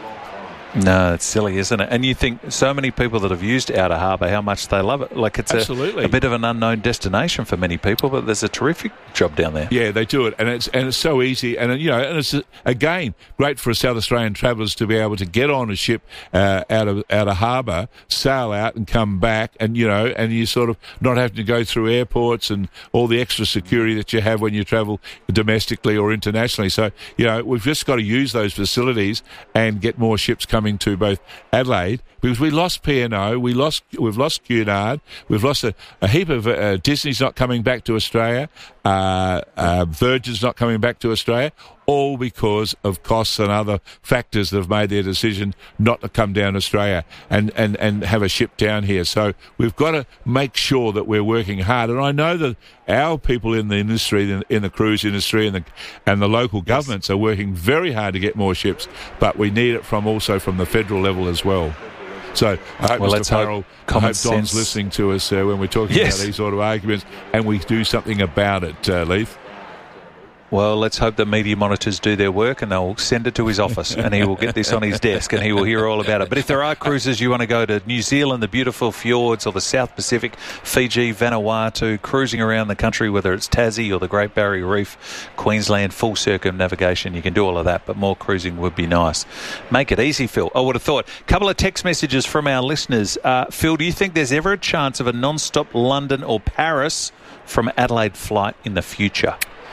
No, it's silly, isn't it? And you think so many people that have used Outer Harbour, how much they love it. Like it's a, Absolutely. a bit of an unknown destination for many people, but there's a terrific job down there. Yeah, they do it, and it's and it's so easy, and you know, and it's again great for South Australian travellers to be able to get on a ship uh, out of out of harbour, sail out, and come back, and you know, and you sort of not having to go through airports and all the extra security that you have when you travel domestically or internationally. So you know, we've just got to use those facilities and get more ships coming to both Adelaide, because we lost P and O, we lost, we've lost Cunard, we've lost a, a heap of uh, Disney's not coming back to Australia, uh, uh, Virgin's not coming back to Australia, all because of costs and other factors that have made their decision not to come down to Australia and, and, and have a ship down here. So we've got to make sure that we're working hard. And I know that our people in the industry, in, in the cruise industry and the, and the local governments are working very hard to get more ships, but we need it from also from the federal level as well. So I hope Well, Mister let's hope Farrell, I common hope Don's sense- listening to us uh, when we're talking Yes. about these sort of arguments, and we do something about it, uh, Leith. Well, let's hope the media monitors do their work and they'll send it to his office and he will get this on his desk and he will hear all about it. But if there are cruises you want to go to New Zealand, the beautiful fjords, or the South Pacific, Fiji, Vanuatu, cruising around the country, whether it's Tassie or the Great Barrier Reef, Queensland, full circumnavigation, you can do all of that, but more cruising would be nice. Make it easy, Phil. I would have thought. A couple of text messages from our listeners. Uh, Phil, do you think there's ever a chance of a non-stop London or Paris from Adelaide flight in the future?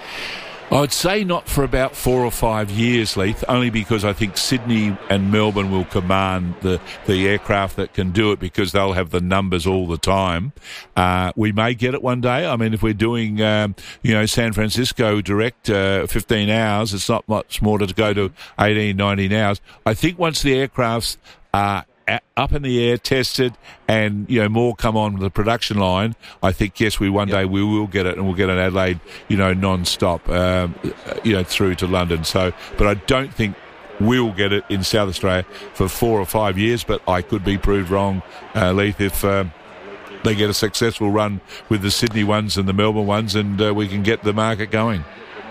I would say not for about four or five years, Leith, only because I think Sydney and Melbourne will command the, the aircraft that can do it because they'll have the numbers all the time. Uh, we may get it one day. I mean, if we're doing, um, you know, San Francisco direct uh, fifteen hours, it's not much more to go to eighteen, nineteen hours. I think once the aircrafts are up in the air, tested, and you know more come on the production line, I think yes, we one yep. day we will get it, and we'll get an Adelaide, you know, non-stop, um, you know, through to London. So, but I don't think will get it in South Australia for four or five years, but I could be proved wrong, uh, Leith, if uh, they get a successful run with the Sydney ones and the Melbourne ones, and uh, we can get the market going.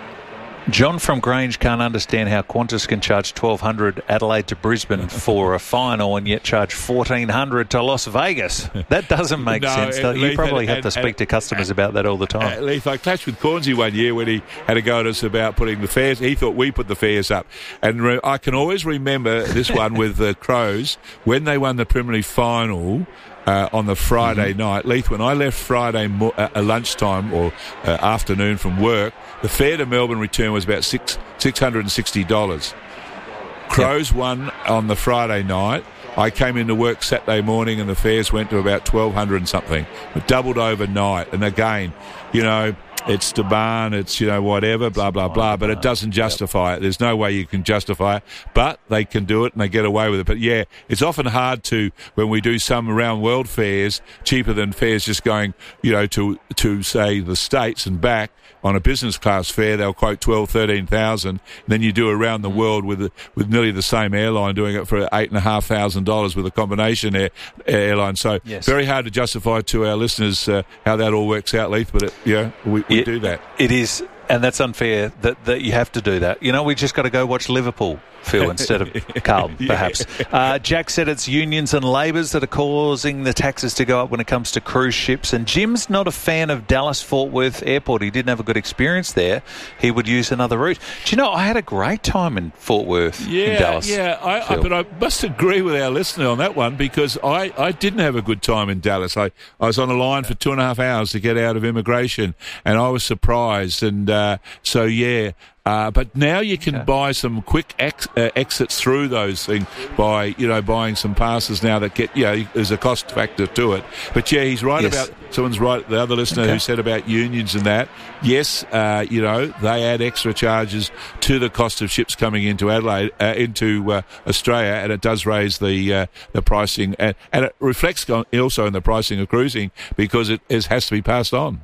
John from Grange can't understand how Qantas can charge twelve hundred dollars Adelaide to Brisbane for a final and yet charge fourteen hundred dollars to Las Vegas. That doesn't make no, sense. uh, You Leith, probably and, have to and, speak and, to customers and, about that all the time. Uh, Leith, I clashed with Cornsey one year when he had a go at us about putting the fares. He thought we put the fares up. And re- I can always remember this one with the Crows when they won the preliminary final. Uh, on the Friday mm-hmm. night, Leith, when I left Friday mo- uh, lunchtime or uh, afternoon from work, the fare to Melbourne return was about six six hundred and sixty dollars. Crows yep. won on the Friday night. I came into work Saturday morning and the fares went to about twelve hundred and something. It doubled overnight. And again, you know, it's demand, it's, you know, whatever, blah, blah, blah, but it doesn't justify it. There's no way you can justify it, but they can do it and they get away with it. But yeah, it's often hard to, when we do some around world fairs, cheaper than fares just going, you know, to, to say the States and back on a business class fare, they'll quote twelve, thirteen thousand. Then you do around the world with with nearly the same airline doing it for eight and a half thousand dollars with a combination air, airline. So yes. very hard to justify to our listeners uh, how that all works out, Leith. But it, yeah, we, we it, do that. It is, and that's unfair that that you have to do that. You know, we just got to go watch Liverpool, Phil, instead of Carlton, yeah. perhaps. Uh, Jack said it's unions and labours that are causing the taxes to go up when it comes to cruise ships. And Jim's not a fan of Dallas-Fort Worth Airport. He didn't have a good experience there. He would use another route. Do you know, I had a great time in Fort Worth, yeah, in Dallas. Yeah, I, I, but I must agree with our listener on that one because I, I didn't have a good time in Dallas. I, I was on a line for two and a half hours to get out of immigration, and I was surprised. And uh, so, yeah... Uh, but now you can okay. buy some quick ex- uh, exits through those things by, you know, buying some passes now that get, you know, there's a cost factor to it. But yeah, he's right yes. about, someone's right, the other listener okay. who said about unions and that. Yes, uh, you know, they add extra charges to the cost of ships coming into Adelaide, uh, into uh, Australia, and it does raise the uh, the pricing. And, and it reflects also in the pricing of cruising because it, it has to be passed on.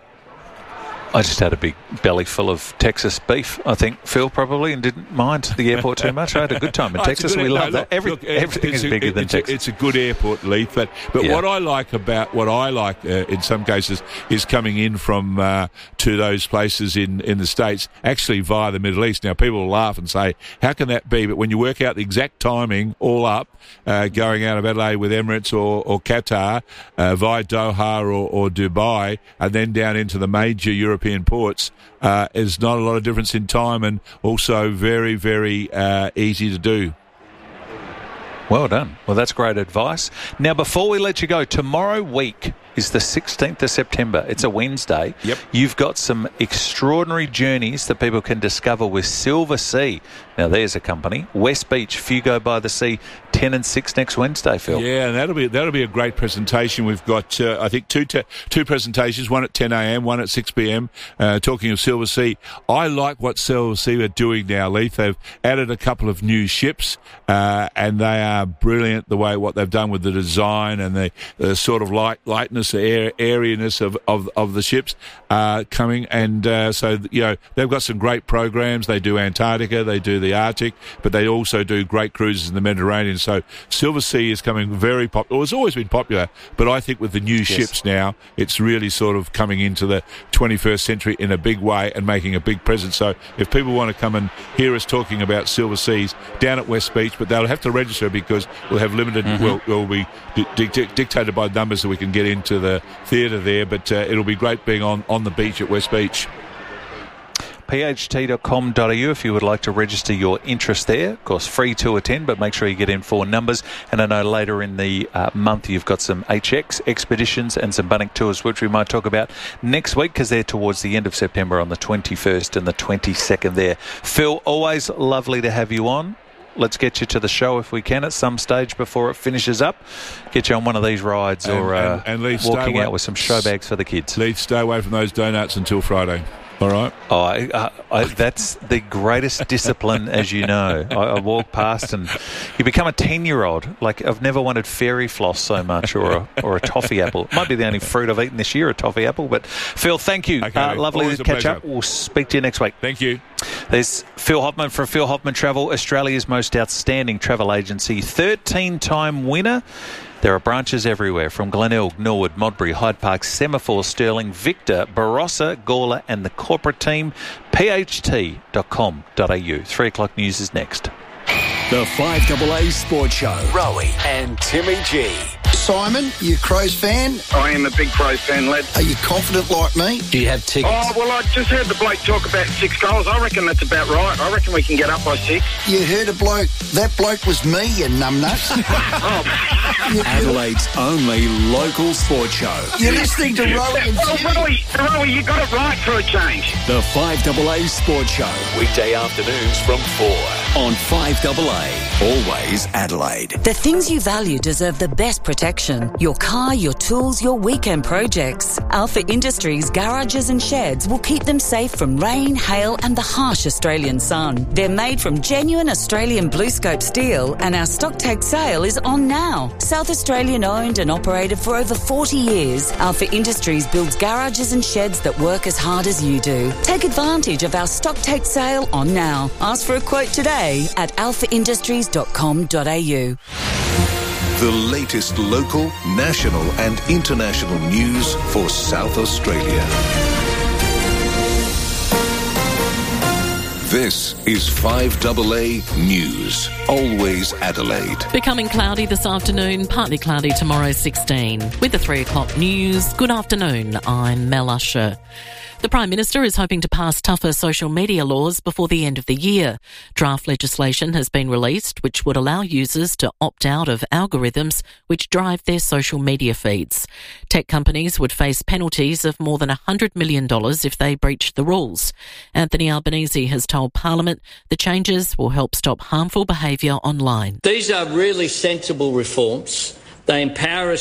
I just had a big belly full of Texas beef, I think, Phil, probably, and didn't mind the airport too much. I had a good time in oh, Texas. Good, we no, love look, that. Every, look, everything is bigger a, than it's Texas. A, it's a good airport, Leith. But, but yeah. what I like about, what I like uh, in some cases is coming in from uh, to those places in, in the States, actually via the Middle East. Now, people will laugh and say, how can that be? But when you work out the exact timing all up, uh, going out of Adelaide with Emirates or, or Qatar, uh, via Doha or, or Dubai, and then down into the major European ports, Uh, is not a lot of difference in time and also very, very uh, easy to do. Well done. Well, that's great advice. Now, before we let you go, tomorrow week is the sixteenth of September. It's a Wednesday. Yep. You've got some extraordinary journeys that people can discover with Silver Sea. Now, there's a company. West Beach, Fugo by the Sea, ten and six next Wednesday, Phil. Yeah, and that'll be that'll be a great presentation. We've got, uh, I think, two te- two presentations, one at ten a.m., one at six p.m, uh, talking of Silver Sea. I like what Silver Sea are doing now, Leith. They've added a couple of new ships, uh, and they are brilliant, the way what they've done with the design and the, the sort of light lightness, the air, airiness of, of, of the ships uh, coming. And uh, so, you know, they've got some great programs. They do Antarctica, they do the Arctic, but they also do great cruises in the Mediterranean. So Silver Sea is coming very popular. Well, it's always been popular, but I think with the new yes. ships now, it's really sort of coming into the twenty-first century in a big way and making a big presence. So if people want to come and hear us talking about Silver Seas down at West Beach, but they'll have to register because we'll have limited, mm-hmm. we'll, we'll be di- di- dictated by numbers so we can get into the theatre there, but uh, it'll be great being on, on the beach at West Beach. p h t dot com dot a u if you would like to register your interest there. Of course, free to attend, but make sure you get in for numbers. And I know later in the uh, month you've got some H X expeditions and some Bunnik tours, which we might talk about next week because they're towards the end of September on the twenty-first and the twenty-second there. Phil, always lovely to have you on. Let's get you to the show if we can at some stage before it finishes up. Get you on one of these rides and, or uh, and, and Leith, walking away, out with some show bags for the kids. Leith, stay away from those donuts until Friday. All right. Oh, I, I, I, that's the greatest discipline, as you know. I, I walk past and you become a ten-year-old. Like, I've never wanted fairy floss so much, or a, or a toffee apple. It might be the only fruit I've eaten this year, a toffee apple. But, Phil, thank you. Okay, uh, lovely always to a catch pleasure. up. We'll speak to you next week. Thank you. There's Phil Hoffman from Phil Hoffman Travel, Australia's most outstanding travel agency. thirteen-time winner. There are branches everywhere, from Glenelg, Norwood, Modbury, Hyde Park, Semaphore, Stirling, Victor, Barossa, Gawler and the corporate team. p h t dot com dot a u. Three o'clock news is next. The five A A Sports Show. Rowie and Timmy G. Simon, you a Crows fan? I am a big Crows fan, lad. Are you confident like me? Do you have tickets? Oh, well, I just heard the bloke talk about six goals. I reckon that's about right. I reckon we can get up by six. You heard a bloke. That bloke was me, you numbnuts. oh. Adelaide only local sports show. You're listening to Rowie and Well, Timmy. Rowie, Rowie, you got it right for a change. The five A A Sports Show. Weekday afternoons from four on five A A. Always Adelaide. The things you value deserve the best protection. Your car, your tools, your weekend projects. Alpha Industries garages and sheds will keep them safe from rain, hail and the harsh Australian sun. They're made from genuine Australian blue scope steel and our stock take sale is on now. South Australian owned and operated for over forty years, Alpha Industries builds garages and sheds that work as hard as you do. Take advantage of our stock take sale on now. Ask for a quote today at alpha industries dot com dot a u. The latest local, national and international news for South Australia. This is five A A News. Always Adelaide. Becoming cloudy this afternoon, partly cloudy tomorrow, sixteen. With the three o'clock news, good afternoon, I'm Mel Usher. The Prime Minister is hoping to pass tougher social media laws before the end of the year. Draft legislation has been released which would allow users to opt out of algorithms which drive their social media feeds. Tech companies would face penalties of more than one hundred million dollars if they breach the rules. Anthony Albanese has told Parliament the changes will help stop harmful behaviour online. These are really sensible reforms. They empower